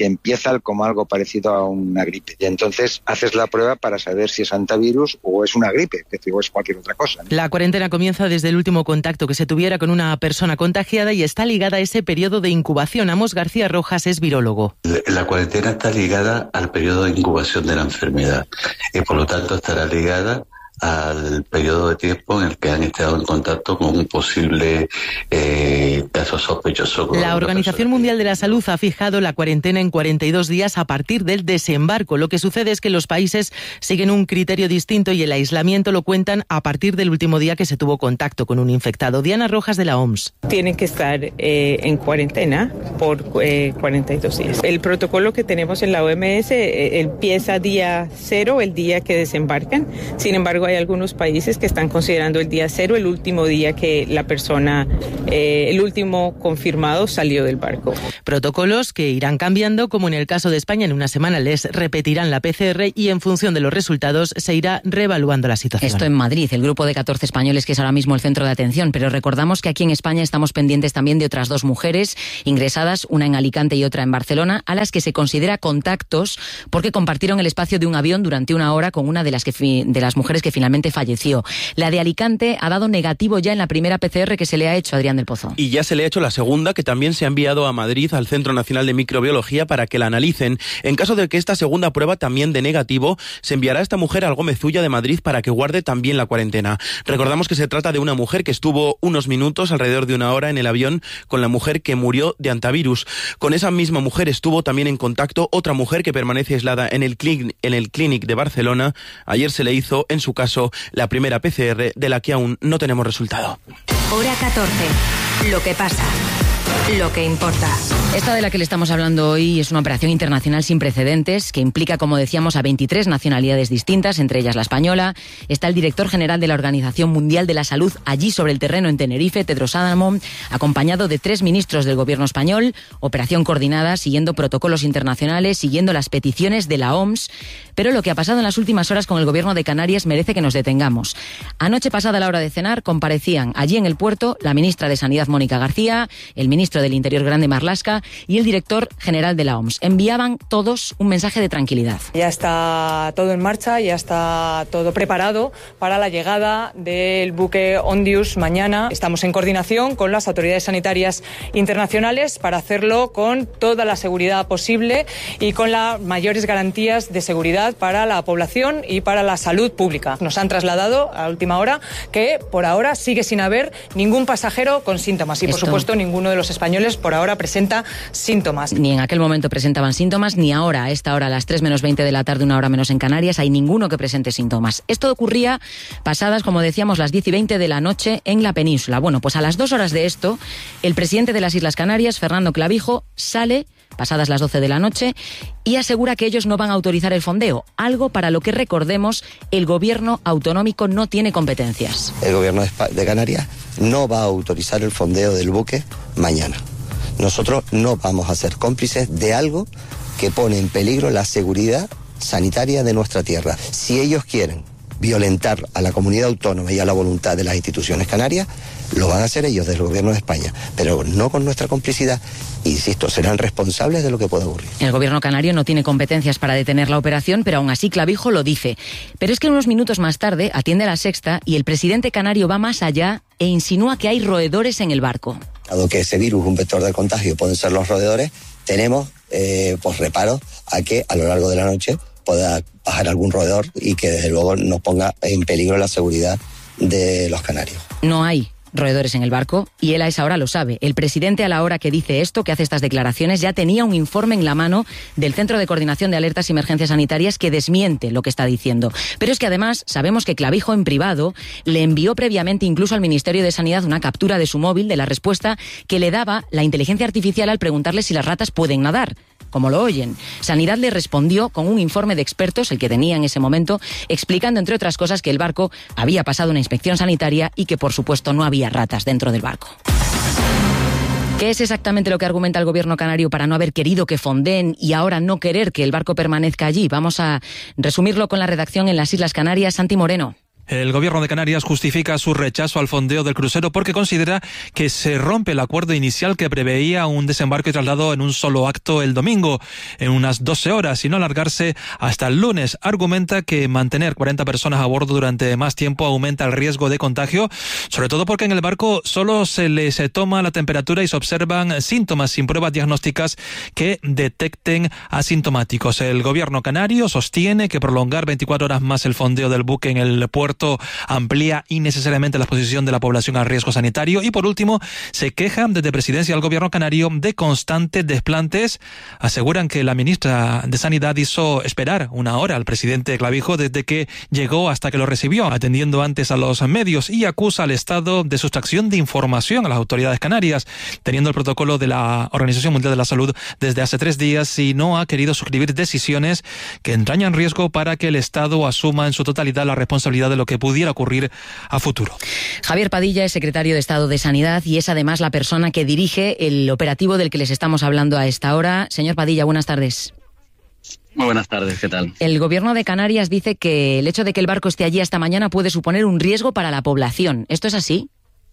[SPEAKER 25] que empieza como algo parecido a una gripe. Y entonces haces la prueba para saber si es hantavirus o es una gripe, que o es cualquier otra cosa, ¿no?
[SPEAKER 24] La cuarentena comienza desde el último contacto que se tuviera con una persona contagiada y está ligada a ese periodo de incubación. Amos García Rojas es virólogo.
[SPEAKER 8] La cuarentena está ligada al periodo de incubación de la enfermedad y por lo tanto estará ligada al periodo de tiempo en el que han estado en contacto con un posible eh, caso sospechoso.
[SPEAKER 24] La Organización Mundial de la Salud ha fijado la cuarentena en cuarenta y dos días a partir del desembarco. Lo que sucede es que los países siguen un criterio distinto y el aislamiento lo cuentan a partir del último día que se tuvo contacto con un infectado. Diana Rojas, de la O M S.
[SPEAKER 9] Tienen que estar eh, en cuarentena por eh, cuarenta y dos días. El protocolo que tenemos en la O M S eh, empieza día cero, el día que desembarcan. Sin embargo, hay algunos países que están considerando el día cero el último día que la persona, eh, el último confirmado salió del barco.
[SPEAKER 24] Protocolos que irán cambiando, como en el caso de España, en una semana les repetirán la P C R y en función de los resultados se irá reevaluando la situación.
[SPEAKER 2] Esto en Madrid, el grupo de catorce españoles que es ahora mismo el centro de atención, pero recordamos que aquí en España estamos pendientes también de otras dos mujeres ingresadas, una en Alicante y otra en Barcelona, a las que se considera contactos porque compartieron el espacio de un avión durante una hora con una de las, que fi- de las mujeres que finalmente falleció. La de Alicante ha dado negativo ya en la primera P C R que se le ha hecho a Adrián del Pozo.
[SPEAKER 10] Y ya se le ha hecho la segunda, que también se ha enviado a Madrid, al Centro Nacional de Microbiología, para que la analicen. En caso de que esta segunda prueba también de negativo, se enviará a esta mujer al Gómez Ulla de Madrid para que guarde también la cuarentena. Recordamos que se trata de una mujer que estuvo unos minutos, alrededor de una hora, en el avión con la mujer que murió de hantavirus. Con esa misma mujer estuvo también en contacto otra mujer que permanece aislada en el, clín- en el Clínic de Barcelona. Ayer se le hizo, en su caso, la primera P C R, de la que aún no tenemos resultado.
[SPEAKER 4] Hora catorce. Lo que pasa. Lo que importa.
[SPEAKER 2] Esta de la que le estamos hablando hoy es una operación internacional sin precedentes que implica, como decíamos, a veintitrés nacionalidades distintas, entre ellas la española. Está el director general de la Organización Mundial de la Salud allí sobre el terreno en Tenerife, Tedros Adhanom, acompañado de tres ministros del gobierno español. Operación coordinada, siguiendo protocolos internacionales, siguiendo las peticiones de la O M S. Pero lo que ha pasado en las últimas horas con el gobierno de Canarias merece que nos detengamos. Anoche pasada la hora de cenar comparecían allí en el puerto la ministra de Sanidad, Mónica García, el ministro del Interior, Grande Marlaska, y el director general de la O M S. Enviaban todos un mensaje de tranquilidad.
[SPEAKER 11] Ya está todo en marcha, ya está todo preparado para la llegada del buque Ondius mañana. Estamos en coordinación con las autoridades sanitarias internacionales para hacerlo con toda la seguridad posible y con las mayores garantías de seguridad para la población y para la salud pública. Nos han trasladado a última hora que por ahora sigue sin haber ningún pasajero con síntomas y, por
[SPEAKER 2] Esto...
[SPEAKER 11] supuesto, ninguno de los españoles por ahora presenta síntomas.
[SPEAKER 2] Ni en aquel momento presentaban síntomas, ni ahora, a esta hora, a las tres menos veinte de la tarde, una hora menos en Canarias, hay ninguno que presente síntomas. Esto ocurría pasadas, como decíamos, las diez y veinte de la noche en la península. Bueno, pues a las dos horas de esto, el presidente de las Islas Canarias, Fernando Clavijo, sale, pasadas las doce de la noche, y asegura que ellos no van a autorizar el fondeo, algo para lo que, recordemos, el gobierno autonómico no tiene competencias.
[SPEAKER 12] El gobierno de Canarias no va a autorizar el fondeo del buque mañana. Nosotros no vamos a ser cómplices de algo que pone en peligro la seguridad sanitaria de nuestra tierra. Si ellos quieren violentar a la comunidad autónoma y a la voluntad de las instituciones canarias, lo van a hacer ellos, del gobierno de España, pero no con nuestra complicidad. Insisto, serán responsables de lo que pueda ocurrir.
[SPEAKER 2] El gobierno canario no tiene competencias para detener la operación, pero aún así Clavijo lo dice. Pero es que unos minutos más tarde atiende a La Sexta y el presidente canario va más allá e insinúa que hay roedores en el barco.
[SPEAKER 12] Dado que ese virus, un vector de contagio, pueden ser los roedores, tenemos eh, pues reparos a que a lo largo de la noche pueda bajar algún roedor y que desde luego nos ponga en peligro la seguridad de los canarios.
[SPEAKER 2] No hay roedores en el barco y él a esa hora lo sabe. El presidente, a la hora que dice esto, que hace estas declaraciones, ya tenía un informe en la mano del Centro de Coordinación de Alertas y Emergencias Sanitarias que desmiente lo que está diciendo. Pero es que además sabemos que Clavijo en privado le envió previamente incluso al Ministerio de Sanidad una captura de su móvil de la respuesta que le daba la inteligencia artificial al preguntarle si las ratas pueden nadar. Como lo oyen. Sanidad le respondió con un informe de expertos, el que tenía en ese momento, explicando, entre otras cosas, que el barco había pasado una inspección sanitaria y que, por supuesto, no había ratas dentro del barco. ¿Qué es exactamente lo que argumenta el gobierno canario para no haber querido que fondeen y ahora no querer que el barco permanezca allí? Vamos a resumirlo con la redacción en las Islas Canarias. Santi Moreno.
[SPEAKER 6] El Gobierno de Canarias justifica su rechazo al fondeo del crucero porque considera que se rompe el acuerdo inicial que preveía un desembarco y traslado en un solo acto el domingo, en unas doce horas, y no alargarse hasta el lunes. Argumenta que mantener cuarenta personas a bordo durante más tiempo aumenta el riesgo de contagio, sobre todo porque en el barco solo se les toma la temperatura y se observan síntomas sin pruebas diagnósticas que detecten asintomáticos. El Gobierno canario sostiene que prolongar veinticuatro horas más el fondeo del buque en el puerto amplía innecesariamente la exposición de la población al riesgo sanitario. Y por último, se quejan desde Presidencia del Gobierno canario de constantes desplantes. Aseguran que la ministra de Sanidad hizo esperar una hora al presidente Clavijo desde que llegó hasta que lo recibió, atendiendo antes a los medios, y acusa al Estado de sustracción de información a las autoridades canarias, teniendo el protocolo de la Organización Mundial de la Salud desde hace tres días y no ha querido suscribir decisiones que entrañan riesgo para que el Estado asuma en su totalidad la responsabilidad de lo que pudiera ocurrir a futuro.
[SPEAKER 2] Javier Padilla es secretario de Estado de Sanidad y es además la persona que dirige el operativo del que les estamos hablando a esta hora. Señor Padilla, buenas tardes.
[SPEAKER 7] Muy buenas tardes, ¿qué tal?
[SPEAKER 2] El Gobierno de Canarias dice que el hecho de que el barco esté allí hasta mañana puede suponer un riesgo para la población. ¿Esto es así?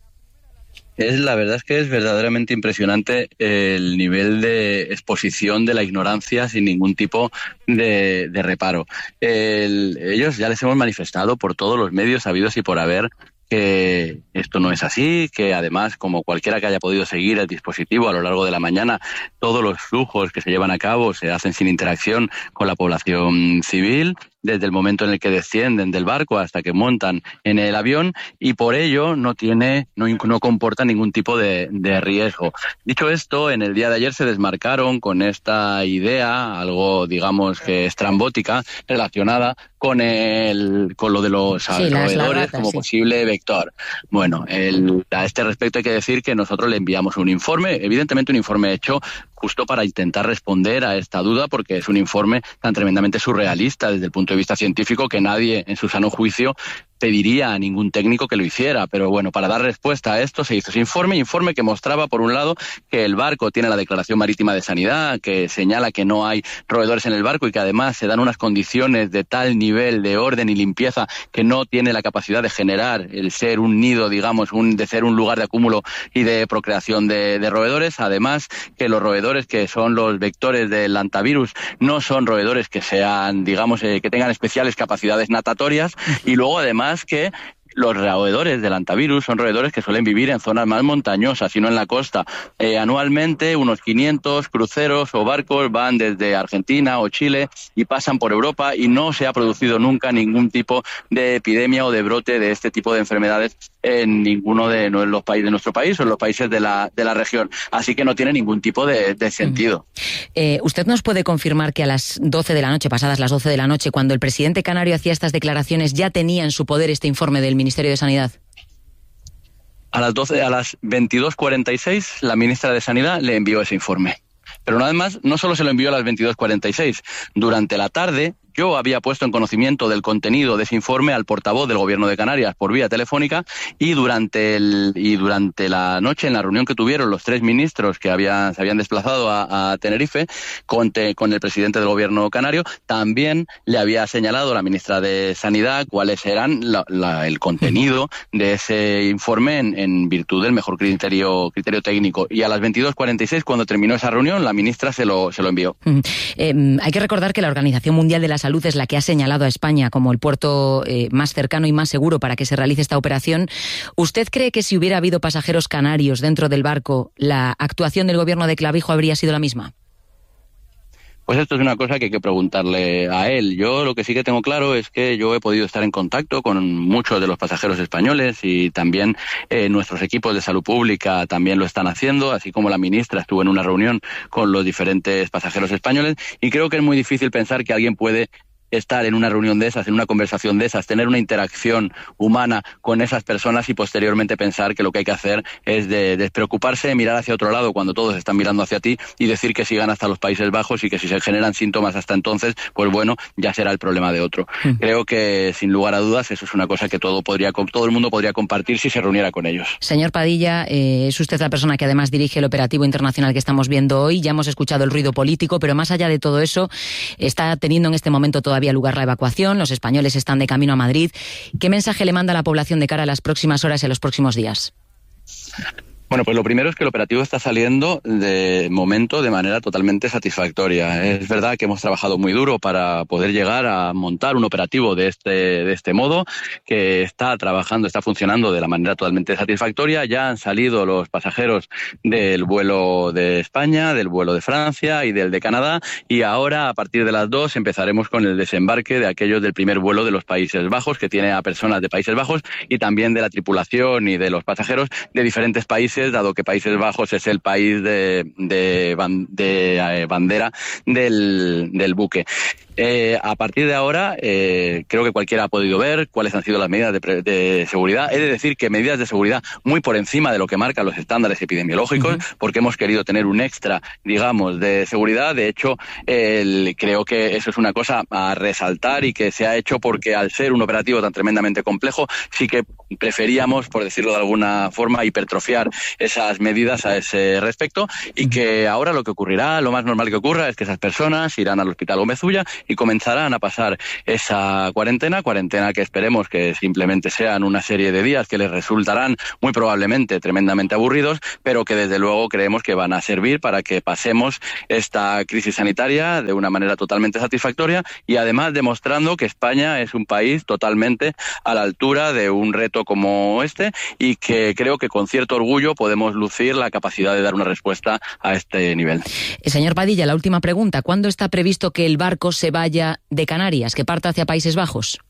[SPEAKER 7] Es, la verdad es que es verdaderamente impresionante el nivel de exposición de la ignorancia sin ningún tipo de, de reparo. El, ellos ya les hemos manifestado por todos los medios habidos y por haber que esto no es así, que además, como cualquiera que haya podido seguir el dispositivo a lo largo de la mañana, todos los flujos que se llevan a cabo se hacen sin interacción con la población civil, desde el momento en el que descienden del barco hasta que montan en el avión, y por ello no tiene, no, no comporta ningún tipo de, de riesgo. Dicho esto, en el día de ayer se desmarcaron con esta idea, algo digamos que estrambótica, relacionada con el con lo de los sí, roedores como sí. posible vector. Bueno, el, a este respecto hay que decir que nosotros le enviamos un informe, evidentemente un informe hecho justo para intentar responder a esta duda, porque es un informe tan tremendamente surrealista desde el punto de vista científico que nadie en su sano juicio pediría a ningún técnico que lo hiciera. Pero bueno, para dar respuesta a esto se hizo ese informe, informe que mostraba, por un lado, que el barco tiene la Declaración Marítima de Sanidad, que señala que no hay roedores en el barco y que además se dan unas condiciones de tal nivel de orden y limpieza que no tiene la capacidad de generar el ser un nido, digamos, un, de ser un lugar de acúmulo y de procreación de, de roedores. Además, que los roedores que son los vectores del hantavirus no son roedores que sean, digamos, eh, que tengan especiales capacidades natatorias, y luego además que los roedores del hantavirus son roedores que suelen vivir en zonas más montañosas y no en la costa. Eh, anualmente unos quinientos cruceros o barcos van desde Argentina o Chile y pasan por Europa, y no se ha producido nunca ningún tipo de epidemia o de brote de este tipo de enfermedades en ninguno de los países de nuestro país o en los países de la, de la región. Así que no tiene ningún tipo de, de sentido.
[SPEAKER 2] Eh, ¿Usted nos puede confirmar que a las doce de la noche, pasadas las doce de la noche, cuando el presidente canario hacía estas declaraciones, ya tenía en su poder este informe del Ministerio de Sanidad?
[SPEAKER 7] A las doce, a las veintidós cuarenta y seis, la ministra de Sanidad le envió ese informe. Pero además, no solo se lo envió a las veintidós cuarenta y seis, durante la tarde yo había puesto en conocimiento del contenido de ese informe al portavoz del Gobierno de Canarias por vía telefónica, y durante el y durante la noche, en la reunión que tuvieron los tres ministros que habían, se habían desplazado a, a Tenerife con, te, con el presidente del Gobierno canario, también le había señalado a la ministra de Sanidad cuáles eran la, la, el contenido de ese informe en, en virtud del mejor criterio criterio técnico. Y a las veintidós cuarenta y seis, cuando terminó esa reunión, la ministra se lo, se lo envió.
[SPEAKER 2] Mm. Eh, hay que recordar que la Organización Mundial de la Salud es la que ha señalado a España como el puerto eh, más cercano y más seguro para que se realice esta operación. ¿Usted cree que si hubiera habido pasajeros canarios dentro del barco, la actuación del Gobierno de Clavijo habría sido la misma?
[SPEAKER 7] Pues esto es una cosa que hay que preguntarle a él. Yo lo que sí que tengo claro es que yo he podido estar en contacto con muchos de los pasajeros españoles, y también eh, nuestros equipos de salud pública también lo están haciendo, así como la ministra estuvo en una reunión con los diferentes pasajeros españoles, y creo que es muy difícil pensar que alguien puede estar en una reunión de esas, en una conversación de esas, tener una interacción humana con esas personas y posteriormente pensar que lo que hay que hacer es de despreocuparse, mirar hacia otro lado cuando todos están mirando hacia ti y decir que sigan hasta los Países Bajos, y que si se generan síntomas hasta entonces, pues bueno, ya será el problema de otro. Mm. Creo que sin lugar a dudas eso es una cosa que todo podría todo el mundo podría compartir si se reuniera con ellos.
[SPEAKER 2] Señor Padilla, eh, es usted la persona que además dirige el operativo internacional que estamos viendo hoy. Ya hemos escuchado el ruido político, pero más allá de todo eso, está teniendo en este momento toda todavía lugar la evacuación. Los españoles están de camino a Madrid. ¿Qué mensaje le manda a la población de cara a las próximas horas y a los próximos días?
[SPEAKER 7] Bueno, pues lo primero es que el operativo está saliendo de momento de manera totalmente satisfactoria. Es verdad que hemos trabajado muy duro para poder llegar a montar un operativo de este, de este modo, que está trabajando, está funcionando de la manera totalmente satisfactoria. Ya han salido los pasajeros del vuelo de España, del vuelo de Francia y del de Canadá, y ahora a partir de las dos empezaremos con el desembarque de aquellos del primer vuelo de los Países Bajos, que tiene a personas de Países Bajos y también de la tripulación y de los pasajeros de diferentes países, dado que Países Bajos es el país de, de, de, de bandera del, del buque. Eh, a partir de ahora, eh, creo que cualquiera ha podido ver cuáles han sido las medidas de, de seguridad. He de decir que medidas de seguridad muy por encima de lo que marcan los estándares epidemiológicos, uh-huh. porque hemos querido tener un extra, digamos, de seguridad. De hecho, el, creo que eso es una cosa a resaltar y que se ha hecho porque al ser un operativo tan tremendamente complejo, sí que preferíamos, por decirlo de alguna forma, hipertrofiar esas medidas a ese respecto, y que ahora lo que ocurrirá, lo más normal que ocurra, es que esas personas irán al Hospital Gómez Ulla y comenzarán a pasar esa cuarentena, cuarentena que esperemos que simplemente sean una serie de días que les resultarán muy probablemente tremendamente aburridos, pero que desde luego creemos que van a servir para que pasemos esta crisis sanitaria de una manera totalmente satisfactoria, y además demostrando que España es un país totalmente a la altura de un reto como este, y que creo que con cierto orgullo podemos lucir la capacidad de dar una respuesta a este nivel.
[SPEAKER 2] Señor Padilla, la última pregunta. ¿Cuándo está previsto que el barco se vaya de Canarias, que parta hacia Países Bajos?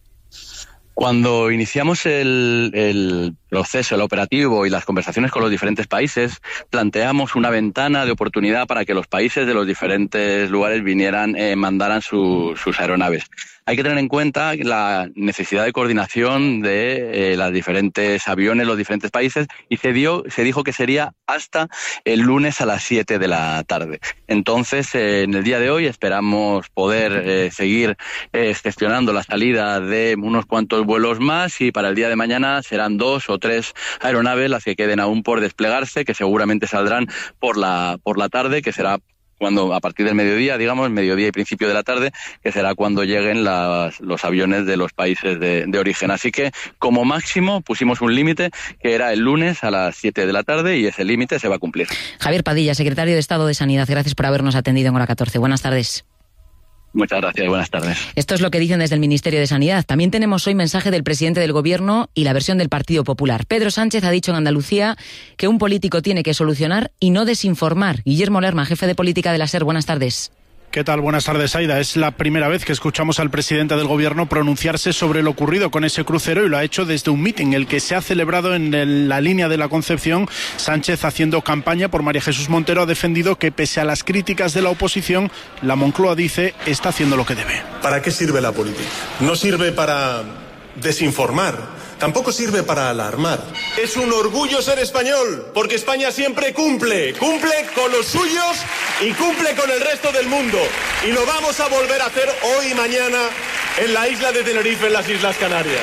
[SPEAKER 7] Cuando iniciamos el, el proceso, el operativo y las conversaciones con los diferentes países, planteamos una ventana de oportunidad para que los países de los diferentes lugares vinieran, eh, mandaran su, sus aeronaves. Hay que tener en cuenta la necesidad de coordinación de eh, los diferentes aviones, los diferentes países, y se dio, se dijo que sería hasta el lunes a las siete de la tarde. Entonces, eh, en el día de hoy esperamos poder eh, seguir eh, gestionando la salida de unos cuantos vuelos más, y para el día de mañana serán dos o tres aeronaves las que queden aún por desplegarse, que seguramente saldrán por la, por la tarde, que será cuando a partir del mediodía, digamos, mediodía y principio de la tarde, que será cuando lleguen las, los aviones de los países de, de origen. Así que, como máximo, pusimos un límite que era el lunes a las siete de la tarde, y ese límite se va a cumplir.
[SPEAKER 2] Javier Padilla, secretario de Estado de Sanidad, gracias por habernos atendido en Hora catorce. Buenas tardes.
[SPEAKER 7] Muchas gracias, buenas tardes.
[SPEAKER 2] Esto es lo que dicen desde el Ministerio de Sanidad. También tenemos hoy mensaje del presidente del Gobierno y la versión del Partido Popular. Pedro Sánchez ha dicho en Andalucía que un político tiene que solucionar y no desinformar. Guillermo Lerma, jefe de política de la SER, buenas tardes.
[SPEAKER 13] ¿Qué tal? Buenas tardes, Aida. Es la primera vez que escuchamos al presidente del Gobierno pronunciarse sobre lo ocurrido con ese crucero, y lo ha hecho desde un mitin, el que se ha celebrado en el, la línea de la Concepción. Sánchez, haciendo campaña por María Jesús Montero, ha defendido que, pese a las críticas de la oposición, la Moncloa, dice, está haciendo lo que debe.
[SPEAKER 14] ¿Para qué sirve la política? No sirve para desinformar. Tampoco sirve para alarmar. Es un orgullo ser español, porque España siempre cumple, cumple con los suyos y cumple con el resto del mundo. Y lo vamos a volver a hacer hoy y mañana en la isla de Tenerife, en las Islas Canarias.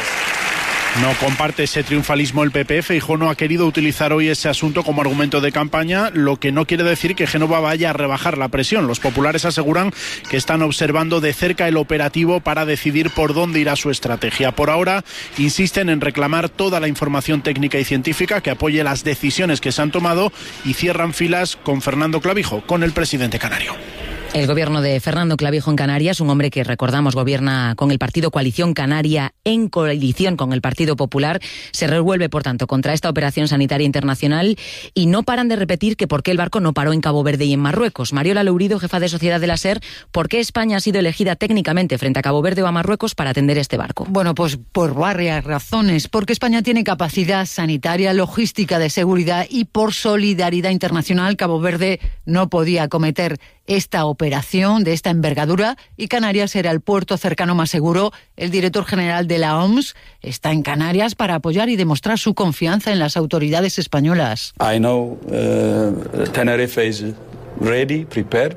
[SPEAKER 13] No comparte ese triunfalismo el P P. Feijóo no ha querido utilizar hoy ese asunto como argumento de campaña, lo que no quiere decir que Génova vaya a rebajar la presión. Los populares aseguran que están observando de cerca el operativo para decidir por dónde irá su estrategia. Por ahora, insisten en reclamar toda la información técnica y científica que apoye las decisiones que se han tomado, y cierran filas con Fernando Clavijo, con el presidente canario.
[SPEAKER 2] El gobierno de Fernando Clavijo en Canarias, un hombre que, recordamos, gobierna con el partido Coalición Canaria en coalición con el Partido Popular, se revuelve, por tanto, contra esta operación sanitaria internacional, y no paran de repetir que por qué el barco no paró en Cabo Verde y en Marruecos. Mariola Lourido, jefa de sociedad de la SER, ¿por qué España ha sido elegida técnicamente frente a Cabo Verde o a Marruecos para atender este barco?
[SPEAKER 15] Bueno, pues por varias razones. Porque España tiene capacidad sanitaria, logística, de seguridad, y por solidaridad internacional Cabo Verde no podía acometer esta operación de esta envergadura, y Canarias era el puerto cercano más seguro. El director general de la O M S está en Canarias para apoyar y demostrar su confianza en las autoridades españolas.
[SPEAKER 16] I know uh, Tenerife is ready, prepared.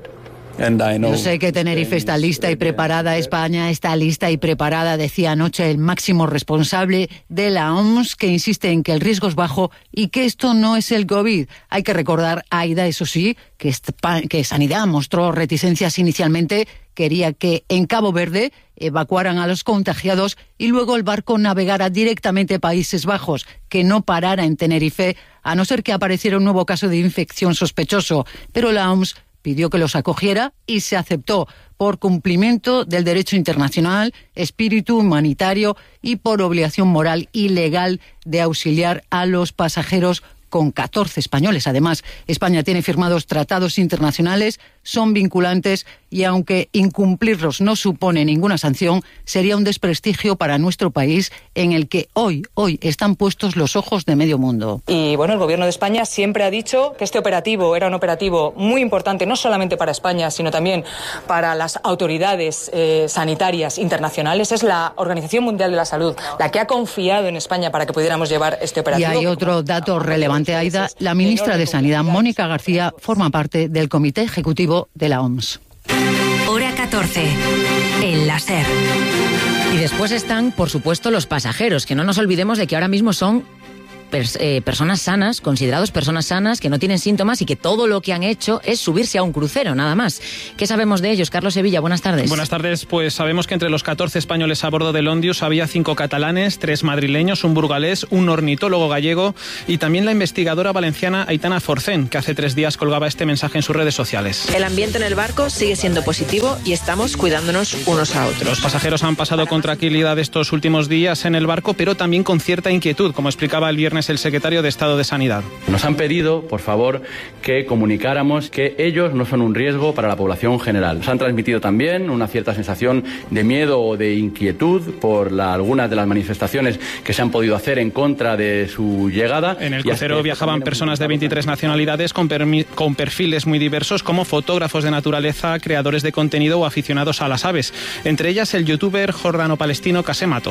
[SPEAKER 15] Yo sé que Tenerife está lista y preparada, España está lista y preparada, decía anoche el máximo responsable de la O M S, que insiste en que el riesgo es bajo y que esto no es el COVID. Hay que recordar, Aida, eso sí, que, que Sanidad mostró reticencias inicialmente, quería que en Cabo Verde evacuaran a los contagiados y luego el barco navegara directamente a Países Bajos, que no parara en Tenerife, a no ser que apareciera un nuevo caso de infección sospechoso. Pero la O M S pidió que los acogiera y se aceptó por cumplimiento del derecho internacional, espíritu humanitario y por obligación moral y legal de auxiliar a los pasajeros con catorce españoles. Además, España tiene firmados tratados internacionales, son vinculantes y aunque incumplirlos no supone ninguna sanción, sería un desprestigio para nuestro país en el que hoy, hoy están puestos los ojos de medio mundo.
[SPEAKER 11] Y bueno, el Gobierno de España siempre ha dicho que este operativo era un operativo muy importante, no solamente para España, sino también para las autoridades eh, sanitarias internacionales. Es la Organización Mundial de la Salud la que ha confiado en España para que pudiéramos llevar este operativo.
[SPEAKER 15] Y hay otro dato relevante, Aida. La ministra de Sanidad, Mónica García, forma parte del Comité Ejecutivo de la O M S.
[SPEAKER 4] Hora catorce. El láser.
[SPEAKER 2] Y después están, por supuesto, los pasajeros, que no nos olvidemos de que ahora mismo son pers- eh, personas sanas, considerados personas sanas, que no tienen síntomas y que todo lo que han hecho es subirse a un crucero, nada más. ¿Qué sabemos de ellos? Carlos Sevilla, buenas tardes.
[SPEAKER 5] Buenas tardes, pues sabemos que entre los catorce españoles a bordo del Ondius había cinco catalanes, tres madrileños, un burgalés, un ornitólogo gallego y también la investigadora valenciana Aitana Forcén, que hace tres días colgaba este mensaje en sus redes sociales.
[SPEAKER 17] El ambiente en el barco sigue siendo positivo y estamos cuidándonos unos a otros.
[SPEAKER 5] Los pasajeros han pasado con tranquilidad estos últimos días en el barco, pero también con cierta inquietud, como explicaba el viernes el secretario de Estado de Sanidad.
[SPEAKER 18] Nos han pedido, por favor, que comunicáramos que ellos no son un riesgo para la población general. Nos han transmitido también una cierta sensación de miedo o de inquietud por la, algunas de las manifestaciones que se han podido hacer en contra de su llegada.
[SPEAKER 5] En el crucero viajaban personas de veintitrés nacionalidades con, permi- con perfiles muy diversos, como fotógrafos de naturaleza, creadores de contenido o aficionados a las aves. Entre ellas el youtuber jordano-palestino Kasemato.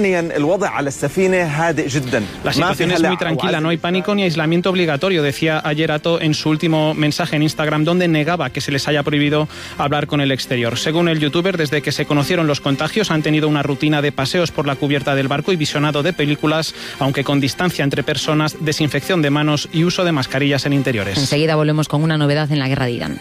[SPEAKER 5] La situación es muy tranquila. No hay pánico ni aislamiento obligatorio, decía ayer Ato en su último mensaje en Instagram, donde negaba que se les haya prohibido hablar con el exterior. Según el youtuber, desde que se conocieron los contagios han tenido una rutina de paseos por la cubierta del barco y visionado de películas, aunque con distancia entre personas, desinfección de manos y uso de mascarillas en interiores.
[SPEAKER 2] Enseguida volvemos con una novedad en la guerra de Irán.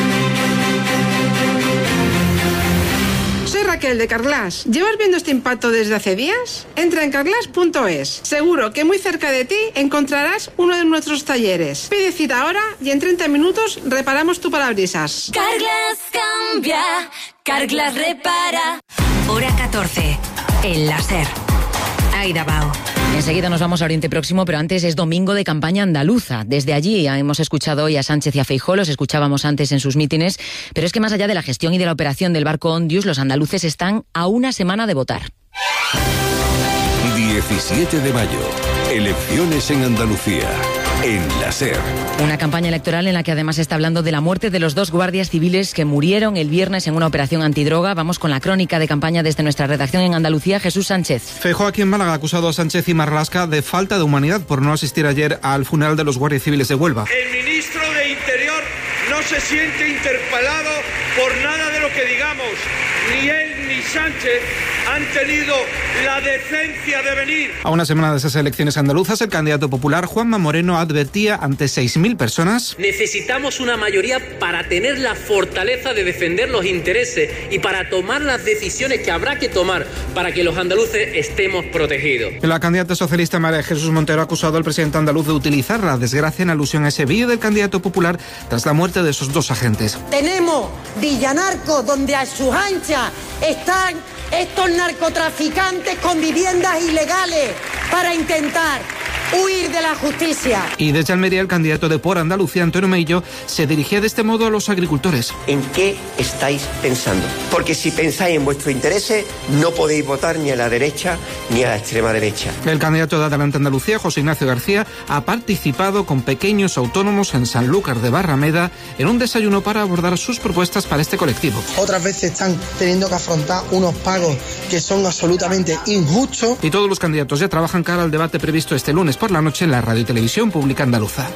[SPEAKER 19] Raquel de Carglass. ¿Llevas viendo este impacto desde hace días? Entra en carglass punto es. Seguro que muy cerca de ti encontrarás uno de nuestros talleres. Pide cita ahora y en treinta minutos reparamos tu parabrisas.
[SPEAKER 4] Carglass cambia, Carglass repara. Hora catorce. El láser. Aida Bao.
[SPEAKER 2] Enseguida nos vamos a Oriente Próximo, pero antes es domingo de campaña andaluza. Desde allí hemos escuchado hoy a Sánchez y a Feijóo, los escuchábamos antes en sus mítines, pero es que más allá de la gestión y de la operación del barco Ondius, los andaluces están a una semana de votar.
[SPEAKER 20] diecisiete de mayo, elecciones en Andalucía. En la SER.
[SPEAKER 2] Una campaña electoral en la que además se está hablando de la muerte de los dos guardias civiles que murieron el viernes en una operación antidroga. Vamos con la crónica de campaña desde nuestra redacción en Andalucía, Jesús Sánchez.
[SPEAKER 26] Feijóo aquí en Málaga ha acusado a Sánchez y Marlaska de falta de humanidad por no asistir ayer al funeral de los guardias civiles de Huelva.
[SPEAKER 27] El ministro de Interior no se siente interpelado por nada de lo que digamos. Ni él ni Sánchez han tenido la decencia de venir.
[SPEAKER 26] A una semana de esas elecciones andaluzas, el candidato popular Juanma Moreno advertía ante seis mil personas:
[SPEAKER 28] necesitamos una mayoría para tener la fortaleza de defender los intereses y para tomar las decisiones que habrá que tomar para que los andaluces estemos protegidos.
[SPEAKER 26] La candidata socialista María Jesús Montero ha acusado al presidente andaluz de utilizar la desgracia en alusión a ese vídeo del candidato popular tras la muerte de esos dos agentes.
[SPEAKER 29] Tenemos Villanarco, donde a sus anchas están estos narcotraficantes con viviendas ilegales para intentar huir de la justicia.
[SPEAKER 26] Y desde Almería, el candidato de Por Andalucía, Antonio Meillo, se dirigía de este modo a los agricultores.
[SPEAKER 30] ¿En qué estáis pensando? Porque si pensáis en vuestros intereses, no podéis votar ni a la derecha ni a la extrema derecha.
[SPEAKER 26] El candidato de Adelante Andalucía, José Ignacio García, ha participado con pequeños autónomos en Sanlúcar de Barrameda en un desayuno para abordar sus propuestas para este colectivo.
[SPEAKER 31] Otras veces están teniendo que afrontar unos pagos que son absolutamente injustos.
[SPEAKER 26] Y todos los candidatos ya trabajan cara al debate previsto este lunes por la noche en la Radio y Televisión Pública Andaluza.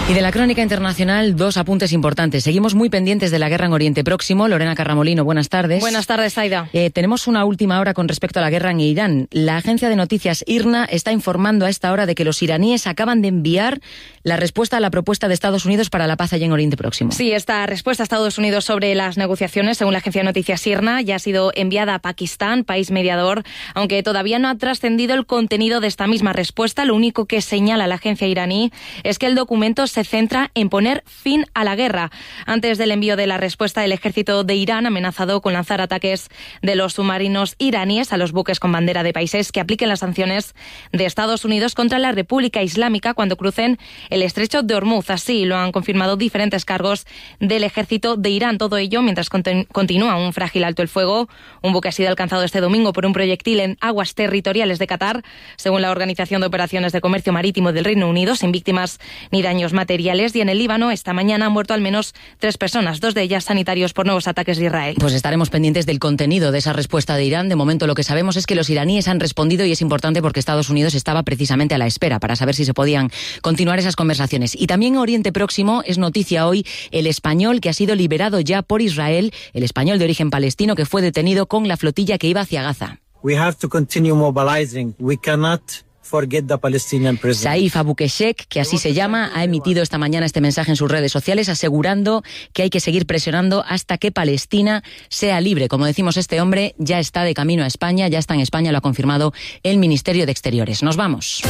[SPEAKER 2] Y de la crónica internacional, dos apuntes importantes. Seguimos muy pendientes de la guerra en Oriente Próximo. Lorena Carramolino, buenas tardes.
[SPEAKER 1] Buenas tardes, Aida.
[SPEAKER 2] Eh, tenemos una última hora con respecto a la guerra en Irán. La agencia de noticias I R N A está informando a esta hora de que los iraníes acaban de enviar la respuesta a la propuesta de Estados Unidos para la paz allá en Oriente Próximo.
[SPEAKER 1] Sí, esta respuesta a Estados Unidos sobre las negociaciones, según la agencia de noticias I R N A, ya ha sido enviada a Pakistán, país mediador, aunque todavía no ha trascendido el contenido de esta misma respuesta. Lo único que señala la agencia iraní es que el documento se centra en poner fin a la guerra. Antes del envío de la respuesta, el ejército de Irán ha amenazado con lanzar ataques de los submarinos iraníes a los buques con bandera de países que apliquen las sanciones de Estados Unidos contra la República Islámica cuando crucen el estrecho de Hormuz. Así lo han confirmado diferentes cargos del ejército de Irán. Todo ello mientras continu- continúa un frágil alto el fuego. Un buque ha sido alcanzado este domingo por un proyectil en aguas territoriales de Qatar, según la Organización de Operaciones de Comercio Marítimo del Reino Unido, sin víctimas ni daños materiales. Y en el Líbano, esta mañana han muerto al menos tres personas, dos de ellas sanitarios por nuevos ataques de Israel.
[SPEAKER 2] Pues estaremos pendientes del contenido de esa respuesta de Irán. De momento lo que sabemos es que los iraníes han respondido y es importante porque Estados Unidos estaba precisamente a la espera para saber si se podían continuar esas conversaciones. Y también en Oriente Próximo es noticia hoy el español que ha sido liberado ya por Israel, el español de origen palestino que fue detenido con la flotilla que iba hacia Gaza.
[SPEAKER 3] We have to continue mobilizing. We cannot forget the Palestinian prisoners.
[SPEAKER 2] Saif Abukeshek, que así se llama, ha emitido esta mañana este mensaje en sus redes sociales asegurando que hay que seguir presionando hasta que Palestina sea libre. Como decimos, este hombre ya está de camino a España, ya está en España, lo ha confirmado el Ministerio de Exteriores. Nos vamos.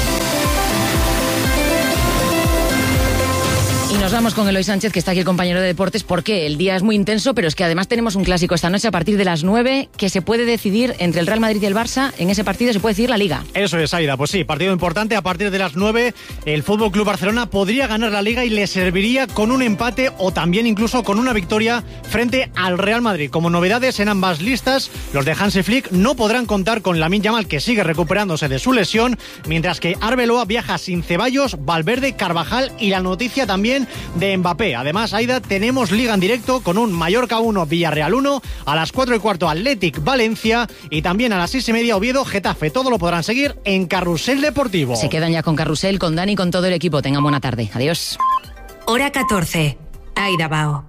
[SPEAKER 2] Y nos vamos con Eloy Sánchez, que está aquí el compañero de deportes, porque el día es muy intenso, pero es que además tenemos un clásico esta noche a partir de las nueve, que se puede decidir entre el Real Madrid y el Barça. En ese partido se puede decidir la Liga.
[SPEAKER 8] Eso es, Aida. Pues sí, partido importante. A partir de las nueve, el F C Barcelona podría ganar la Liga y le serviría con un empate o también incluso con una victoria frente al Real Madrid. Como novedades en ambas listas, los de Hansi Flick no podrán contar con Lamine Yamal, que sigue recuperándose de su lesión, mientras que Arbeloa viaja sin Ceballos, Valverde, Carvajal y la noticia también de Mbappé. Además, Aida, tenemos Liga en directo con un Mallorca uno, Villarreal uno, a las cuatro y cuarto Athletic Valencia y también a las seis y media Oviedo Getafe. Todo lo podrán seguir en Carrusel Deportivo.
[SPEAKER 2] Se quedan ya con Carrusel, con Dani y con todo el equipo. Tengan buena tarde. Adiós.
[SPEAKER 4] Hora catorce. Aida Bao.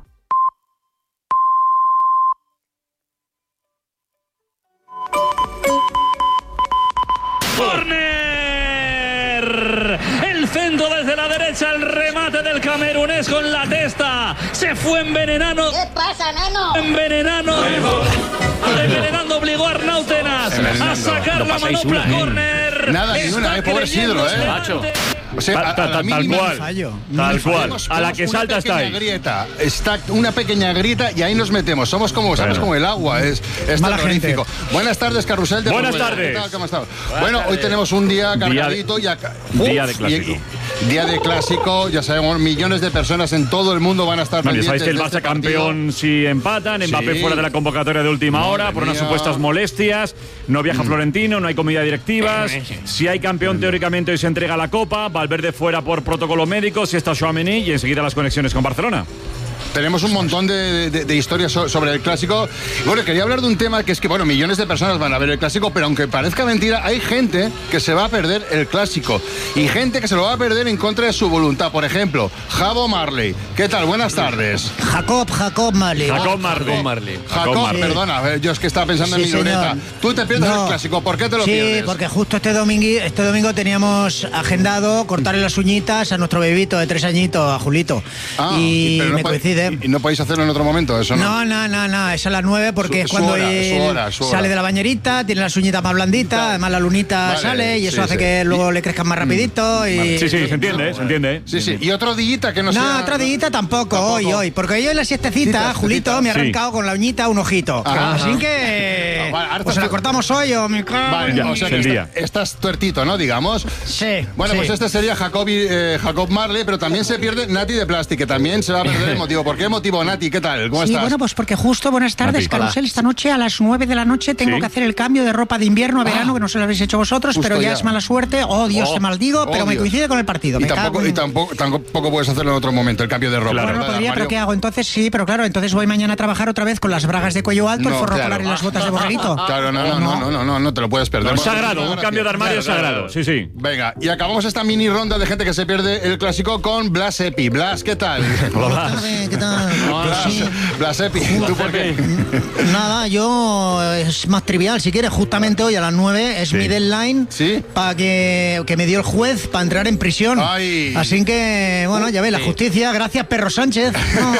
[SPEAKER 9] El centro desde la derecha, el remate del camerunés con la testa. Se fue envenenando.
[SPEAKER 10] ¿Qué pasa, nano?
[SPEAKER 9] Envenenando. Envenenando obligó a Arnautenas a sacar la manopla córner.
[SPEAKER 12] Nada, ni una, eh, pobre Isidro, eh.
[SPEAKER 9] Macho.
[SPEAKER 12] O sea, a, a la
[SPEAKER 9] tal cual,
[SPEAKER 12] fallo.
[SPEAKER 9] tal cual, a la que salta está ahí.
[SPEAKER 12] Grieta, está una pequeña grieta y ahí nos metemos. Somos como, sabes, como el agua, es, es terrorífico. Buenas tardes, Carrusel de
[SPEAKER 9] Buenas tardes.
[SPEAKER 12] ¿Cómo estás? Bueno, hoy tenemos un día cargadito.
[SPEAKER 9] Día,
[SPEAKER 12] y Uf,
[SPEAKER 9] día de clásico.
[SPEAKER 12] Y, día de clásico, ya sabemos, millones de personas en todo el mundo van a estar pendientes.
[SPEAKER 9] Sabéis que el Barça
[SPEAKER 12] este
[SPEAKER 9] campeón si empatan, Mbappé sí. fuera de la convocatoria de última Madre hora por unas mía. supuestas molestias, no viaja mm. Florentino, no hay comida directivas, si hay campeón teóricamente hoy se entrega la Copa, Valverde fuera por protocolo médico, si está Tchouaméni y enseguida las conexiones con Barcelona.
[SPEAKER 12] Tenemos un montón de, de, de historias sobre el Clásico. Bueno, quería hablar de un tema que es que, bueno, millones de personas van a ver el Clásico, pero aunque parezca mentira, hay gente que se va a perder el Clásico y gente que se lo va a perder en contra de su voluntad. Por ejemplo, Jabo Marley. ¿Qué tal? Buenas tardes.
[SPEAKER 21] Jacob, Jacob Marley.
[SPEAKER 9] Jacob Marley.
[SPEAKER 12] Jacob Marley. Jacob, Jacob Marley. Perdona, yo es que estaba pensando sí, en mi luneta. Tú te pierdes no. el Clásico, ¿por qué te lo
[SPEAKER 21] sí,
[SPEAKER 12] pierdes?
[SPEAKER 21] Sí, porque justo este domingo, este domingo teníamos agendado cortarle las uñitas a nuestro bebito de tres añitos, a Julito.
[SPEAKER 12] Ah,
[SPEAKER 21] y
[SPEAKER 12] pero no
[SPEAKER 21] me coincide.
[SPEAKER 12] Y no podéis hacerlo en otro momento, eso no.
[SPEAKER 21] No, no, no, no, es a las nueve porque su, es cuando
[SPEAKER 12] su hora,
[SPEAKER 21] él
[SPEAKER 12] su hora, su hora.
[SPEAKER 21] sale de la bañerita, tiene las uñitas más blanditas, además la lunita vale, sale y eso sí, hace sí. que luego le crezcan más rapidito y...
[SPEAKER 9] Sí, sí, se entiende, se entiende.
[SPEAKER 12] Sí, sí, y otro dillita que no,
[SPEAKER 21] no
[SPEAKER 12] sea...
[SPEAKER 21] No, otro dillita tampoco, tampoco, hoy, hoy, porque hoy en la siestecita, Julito, me ha arrancado sí. con la uñita un ojito. Ajá. Así que... No, vale, pues se la cortamos hoy o mi
[SPEAKER 12] Vale, ya, o sea que el día. Está, estás tuertito, ¿no? Digamos.
[SPEAKER 21] Sí.
[SPEAKER 12] Bueno,
[SPEAKER 21] sí.
[SPEAKER 12] pues este sería Jacobi, eh, Jacob Marley, pero también se pierde Nati de Plastic, que también se va a perder el motivo por ¿Por qué motivo, Nati? ¿Qué tal? ¿Cómo
[SPEAKER 21] sí,
[SPEAKER 12] estás?
[SPEAKER 21] Bueno, pues porque justo, buenas tardes,
[SPEAKER 12] Nati.
[SPEAKER 21] Carrusel. Esta noche a las nueve de la noche tengo
[SPEAKER 12] ¿Sí?
[SPEAKER 21] que hacer el cambio de ropa de invierno a verano, ah, que no se lo habéis hecho vosotros,
[SPEAKER 12] Justo
[SPEAKER 21] pero ya,
[SPEAKER 12] ya
[SPEAKER 21] es mala suerte. Oh, Dios,
[SPEAKER 12] oh,
[SPEAKER 21] te maldigo,
[SPEAKER 12] oh,
[SPEAKER 21] pero me
[SPEAKER 12] Dios.
[SPEAKER 21] coincide con el partido.
[SPEAKER 12] Y,
[SPEAKER 21] Me
[SPEAKER 12] tampoco,
[SPEAKER 21] cago en...
[SPEAKER 12] y tampoco, tampoco puedes hacerlo en otro momento, el cambio de ropa.
[SPEAKER 21] Claro,
[SPEAKER 12] ¿verdad,
[SPEAKER 21] no podría,
[SPEAKER 12] Mario?
[SPEAKER 21] pero ¿qué hago? Entonces sí, pero claro, entonces voy mañana a trabajar otra vez con las bragas de cuello alto,
[SPEAKER 12] No,
[SPEAKER 21] el forro
[SPEAKER 12] claro.
[SPEAKER 21] polar y las botas de borreguito.
[SPEAKER 12] Claro, no, no, no, no, no, no, no te lo puedes perder.
[SPEAKER 9] No, es
[SPEAKER 12] Bueno,
[SPEAKER 9] sagrado,
[SPEAKER 12] muchísimas
[SPEAKER 9] un cambio de
[SPEAKER 12] gracias.
[SPEAKER 9] armario es
[SPEAKER 12] Claro,
[SPEAKER 9] sagrado.
[SPEAKER 12] claro.
[SPEAKER 9] Sí, sí.
[SPEAKER 12] Venga, y acabamos esta mini ronda de gente que se pierde el clásico con Blas Epi. Blas, ¿qué tal?
[SPEAKER 9] Hola, Blas.
[SPEAKER 21] ¿Qué tal?
[SPEAKER 12] Blas,
[SPEAKER 21] Sí.
[SPEAKER 12] Blas Epi, ¿tú por qué?
[SPEAKER 21] Nada, yo es más trivial, si quieres, justamente hoy a las nueve es
[SPEAKER 12] Sí.
[SPEAKER 21] mi deadline
[SPEAKER 12] ¿Sí?
[SPEAKER 21] para que, que me dio el juez para entrar en prisión.
[SPEAKER 12] Ay.
[SPEAKER 21] Así que, bueno, ya ves, la justicia, gracias Perro Sánchez.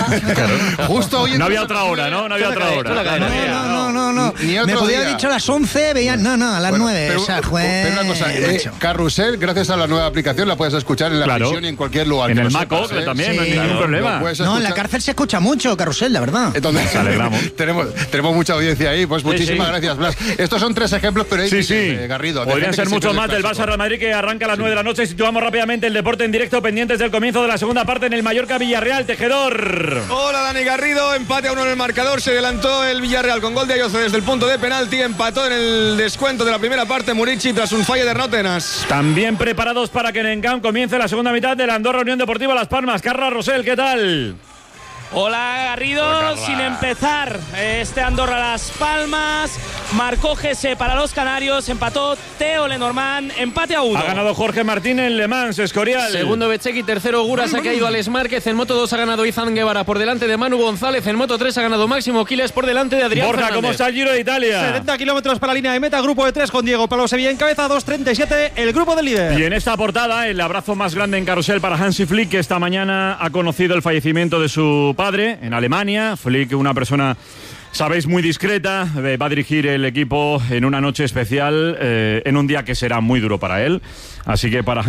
[SPEAKER 21] No,
[SPEAKER 12] Justo hoy
[SPEAKER 9] No había otra hora, ¿no? No había otra hora.
[SPEAKER 21] no, no, no, no.
[SPEAKER 12] Ni otro
[SPEAKER 21] Me podía
[SPEAKER 12] día.
[SPEAKER 21] haber dicho a las once, veía, no, no, a las
[SPEAKER 12] Bueno,
[SPEAKER 21] nueve.
[SPEAKER 12] pero,
[SPEAKER 21] O sea, juez,
[SPEAKER 12] pero una cosa, eh,
[SPEAKER 21] macho.
[SPEAKER 12] Carrusel, gracias a la nueva aplicación, la puedes escuchar en la
[SPEAKER 9] Claro.
[SPEAKER 12] prisión y en cualquier lugar.
[SPEAKER 9] En
[SPEAKER 12] que
[SPEAKER 9] el
[SPEAKER 12] lo
[SPEAKER 9] Mac
[SPEAKER 12] sepas,
[SPEAKER 9] O S
[SPEAKER 12] ¿eh?
[SPEAKER 9] también, no hay
[SPEAKER 21] Sí.
[SPEAKER 9] ningún
[SPEAKER 12] Claro,
[SPEAKER 9] problema.
[SPEAKER 12] lo puedes
[SPEAKER 21] No, en la
[SPEAKER 12] escuchar.
[SPEAKER 21] cárcel se escucha mucho, Carrusel, la verdad.
[SPEAKER 12] Entonces,
[SPEAKER 9] Nos alegramos.
[SPEAKER 12] tenemos, tenemos mucha audiencia ahí, pues muchísimas
[SPEAKER 9] sí.
[SPEAKER 12] gracias, Blas. Estos son tres ejemplos, pero hay
[SPEAKER 9] Sí,
[SPEAKER 12] que-
[SPEAKER 9] sí.
[SPEAKER 12] eh, Garrido. de
[SPEAKER 9] Podrían
[SPEAKER 12] gente
[SPEAKER 9] ser
[SPEAKER 12] que se
[SPEAKER 9] muchos
[SPEAKER 12] pierde
[SPEAKER 9] más
[SPEAKER 12] el
[SPEAKER 9] del
[SPEAKER 12] clásico.
[SPEAKER 9] Barça Real Madrid que arranca a las nueve de la noche. Situamos rápidamente el deporte en directo, pendientes del comienzo de la segunda parte en el Mallorca Villarreal. Tejedor.
[SPEAKER 6] Hola Dani Garrido, empate a uno en el marcador, se adelantó el Villarreal con gol de Ayoce desde el punto de penalti, empató en el descuento de la primera parte Murici tras un fallo de Rótenas.
[SPEAKER 9] También preparados para que en Encamp comience la segunda mitad de la Andorra Unión Deportiva Las Palmas. Carla Rosell, ¿qué tal?
[SPEAKER 7] Hola Garrido, sin empezar este Andorra Las Palmas, marcó Gese para los canarios, empató Teo Lenormand, empate a uno.
[SPEAKER 9] Ha ganado Jorge Martín en Le Mans, Escorial.
[SPEAKER 10] Segundo Bechequi, tercero Guras, ha caído Alex Márquez, en Moto dos ha ganado Izan Guevara por delante de Manu González, en Moto tres ha ganado Máximo Quiles por delante de Adrián
[SPEAKER 9] Borja,
[SPEAKER 10] Fernández.
[SPEAKER 9] ¿cómo está el Giro de Italia?
[SPEAKER 8] setenta kilómetros para la línea de meta, grupo de tres con Diego Pablo Sevilla en cabeza, dos treinta y siete, el grupo del líder.
[SPEAKER 9] Y en esta portada, el abrazo más grande en carrusel para Hansi Flick, que esta mañana ha conocido el fallecimiento de su padre en Alemania. Flick, una persona, sabéis, muy discreta, eh, va a dirigir el equipo en una noche especial, eh, en un día que será muy duro para él. Así que para